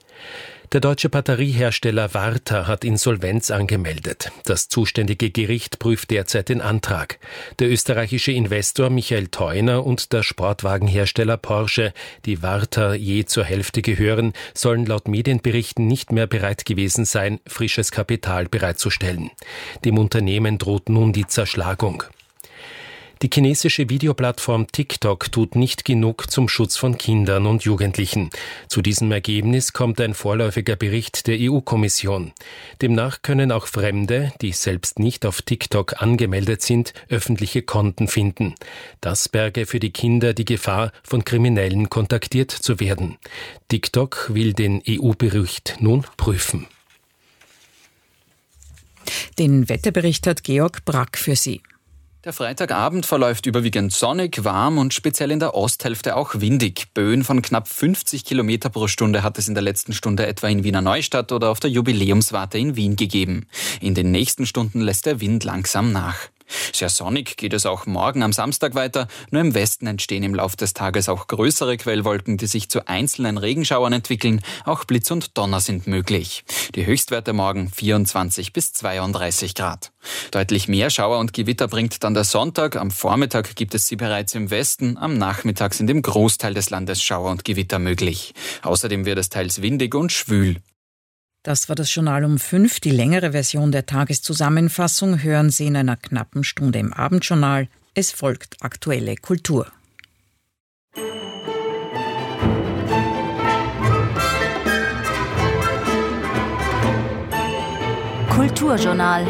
Der deutsche Batteriehersteller Varta hat Insolvenz angemeldet. Das zuständige Gericht prüft derzeit den Antrag. Der österreichische Investor Michael Theuner und der Sportwagenhersteller Porsche, die Varta je zur Hälfte gehören, sollen laut Medienberichten nicht mehr bereit gewesen sein, frisches Kapital bereitzustellen. Dem Unternehmen droht nun die Zerschlagung. Die chinesische Videoplattform TikTok tut nicht genug zum Schutz von Kindern und Jugendlichen. Zu diesem Ergebnis kommt ein vorläufiger Bericht der E U-Kommission. Demnach können auch Fremde, die selbst nicht auf TikTok angemeldet sind, öffentliche Konten finden. Das berge für die Kinder die Gefahr, von Kriminellen kontaktiert zu werden. TikTok will den E U-Bericht nun prüfen. Den Wetterbericht hat Georg Brack für Sie. Der Freitagabend verläuft überwiegend sonnig, warm und speziell in der Osthälfte auch windig. Böen von knapp fünfzig Kilometer pro Stunde hat es in der letzten Stunde etwa in Wiener Neustadt oder auf der Jubiläumswarte in Wien gegeben. In den nächsten Stunden lässt der Wind langsam nach. Sehr sonnig geht es auch morgen am Samstag weiter. Nur im Westen entstehen im Laufe des Tages auch größere Quellwolken, die sich zu einzelnen Regenschauern entwickeln. Auch Blitz und Donner sind möglich. Die Höchstwerte morgen vierundzwanzig bis zweiunddreißig Grad. Deutlich mehr Schauer und Gewitter bringt dann der Sonntag. Am Vormittag gibt es sie bereits im Westen. Am Nachmittag sind im Großteil des Landes Schauer und Gewitter möglich. Außerdem wird es teils windig und schwül. Das war das Journal um fünf. Die längere Version der Tageszusammenfassung hören Sie in einer knappen Stunde im Abendjournal. Es folgt aktuelle Kultur. Kulturjournal.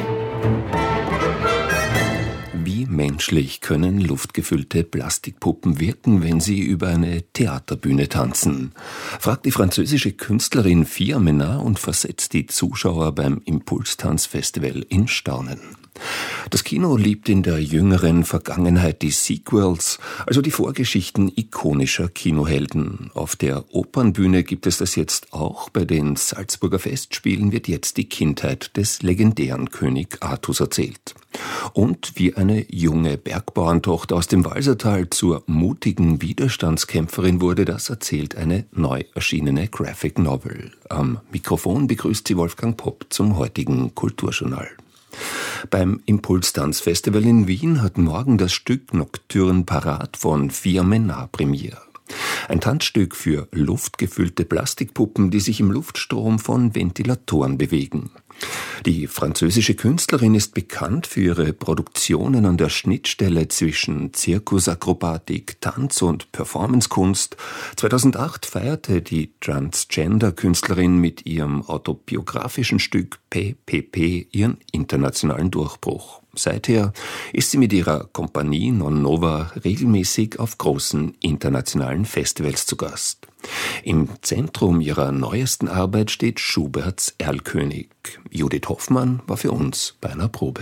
Wie menschlich können luftgefüllte Plastikpuppen wirken, wenn sie über eine Theaterbühne tanzen? Fragt die französische Künstlerin Fia Menard und versetzt die Zuschauer beim Impulstanzfestival in Staunen. Das Kino liebt in der jüngeren Vergangenheit die Sequels, also die Vorgeschichten ikonischer Kinohelden. Auf der Opernbühne gibt es das jetzt auch. Bei den Salzburger Festspielen wird jetzt die Kindheit des legendären König Artus erzählt. Und wie eine junge Bergbauerntochter aus dem Walsertal zur mutigen Widerstandskämpferin wurde, das erzählt eine neu erschienene Graphic Novel. Am Mikrofon begrüßt sie Wolfgang Popp zum heutigen Kulturjournal. Beim Impulstanzfestival in Wien hat morgen das Stück Nocturne Parade von Fia Menard Premiere. Ein Tanzstück für luftgefüllte Plastikpuppen, die sich im Luftstrom von Ventilatoren bewegen. Die französische Künstlerin ist bekannt für ihre Produktionen an der Schnittstelle zwischen Zirkusakrobatik, Tanz und Performancekunst. zweitausendacht feierte die Transgender-Künstlerin mit ihrem autobiografischen Stück P P P ihren internationalen Durchbruch. Seither ist sie mit ihrer Kompanie Non Nova regelmäßig auf großen internationalen Festivals zu Gast. Im Zentrum ihrer neuesten Arbeit steht Schuberts Erlkönig. Judith Hoffmann war für uns bei einer Probe.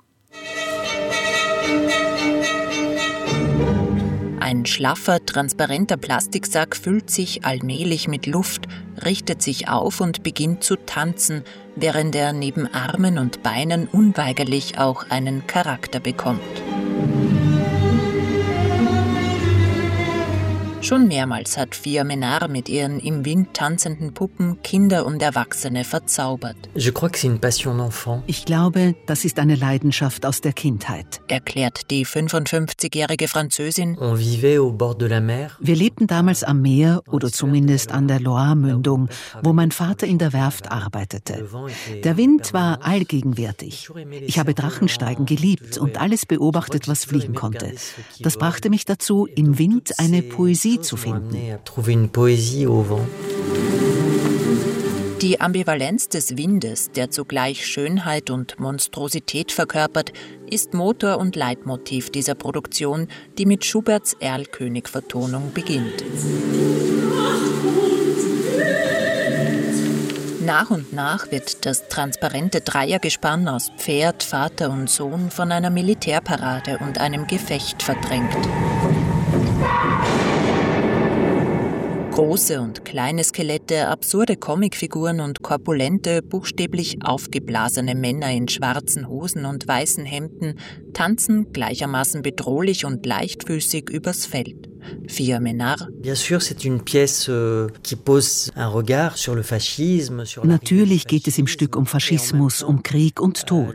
Ein schlaffer, transparenter Plastiksack füllt sich allmählich mit Luft, richtet sich auf und beginnt zu tanzen, während er neben Armen und Beinen unweigerlich auch einen Charakter bekommt. Schon mehrmals hat Fia Menard mit ihren im Wind tanzenden Puppen Kinder und Erwachsene verzaubert. Ich glaube, das ist eine Leidenschaft aus der Kindheit, erklärt die fünfundfünfzigjährige Französin. Wir lebten damals am Meer oder zumindest an der Loire-Mündung, wo mein Vater in der Werft arbeitete. Der Wind war allgegenwärtig. Ich habe Drachensteigen geliebt und alles beobachtet, was fliegen konnte. Das brachte mich dazu, im Wind eine Poesie zu finden. Die Ambivalenz des Windes, der zugleich Schönheit und Monstrosität verkörpert, ist Motor und Leitmotiv dieser Produktion, die mit Schuberts Erlkönig-Vertonung beginnt. Nach und nach wird das transparente Dreiergespann aus Pferd, Vater und Sohn von einer Militärparade und einem Gefecht verdrängt. Große und kleine Skelette, absurde Comicfiguren und korpulente, buchstäblich aufgeblasene Männer in schwarzen Hosen und weißen Hemden tanzen gleichermaßen bedrohlich und leichtfüßig übers Feld. Fia Menard. Natürlich geht es im Stück um Faschismus, um Krieg und Tod.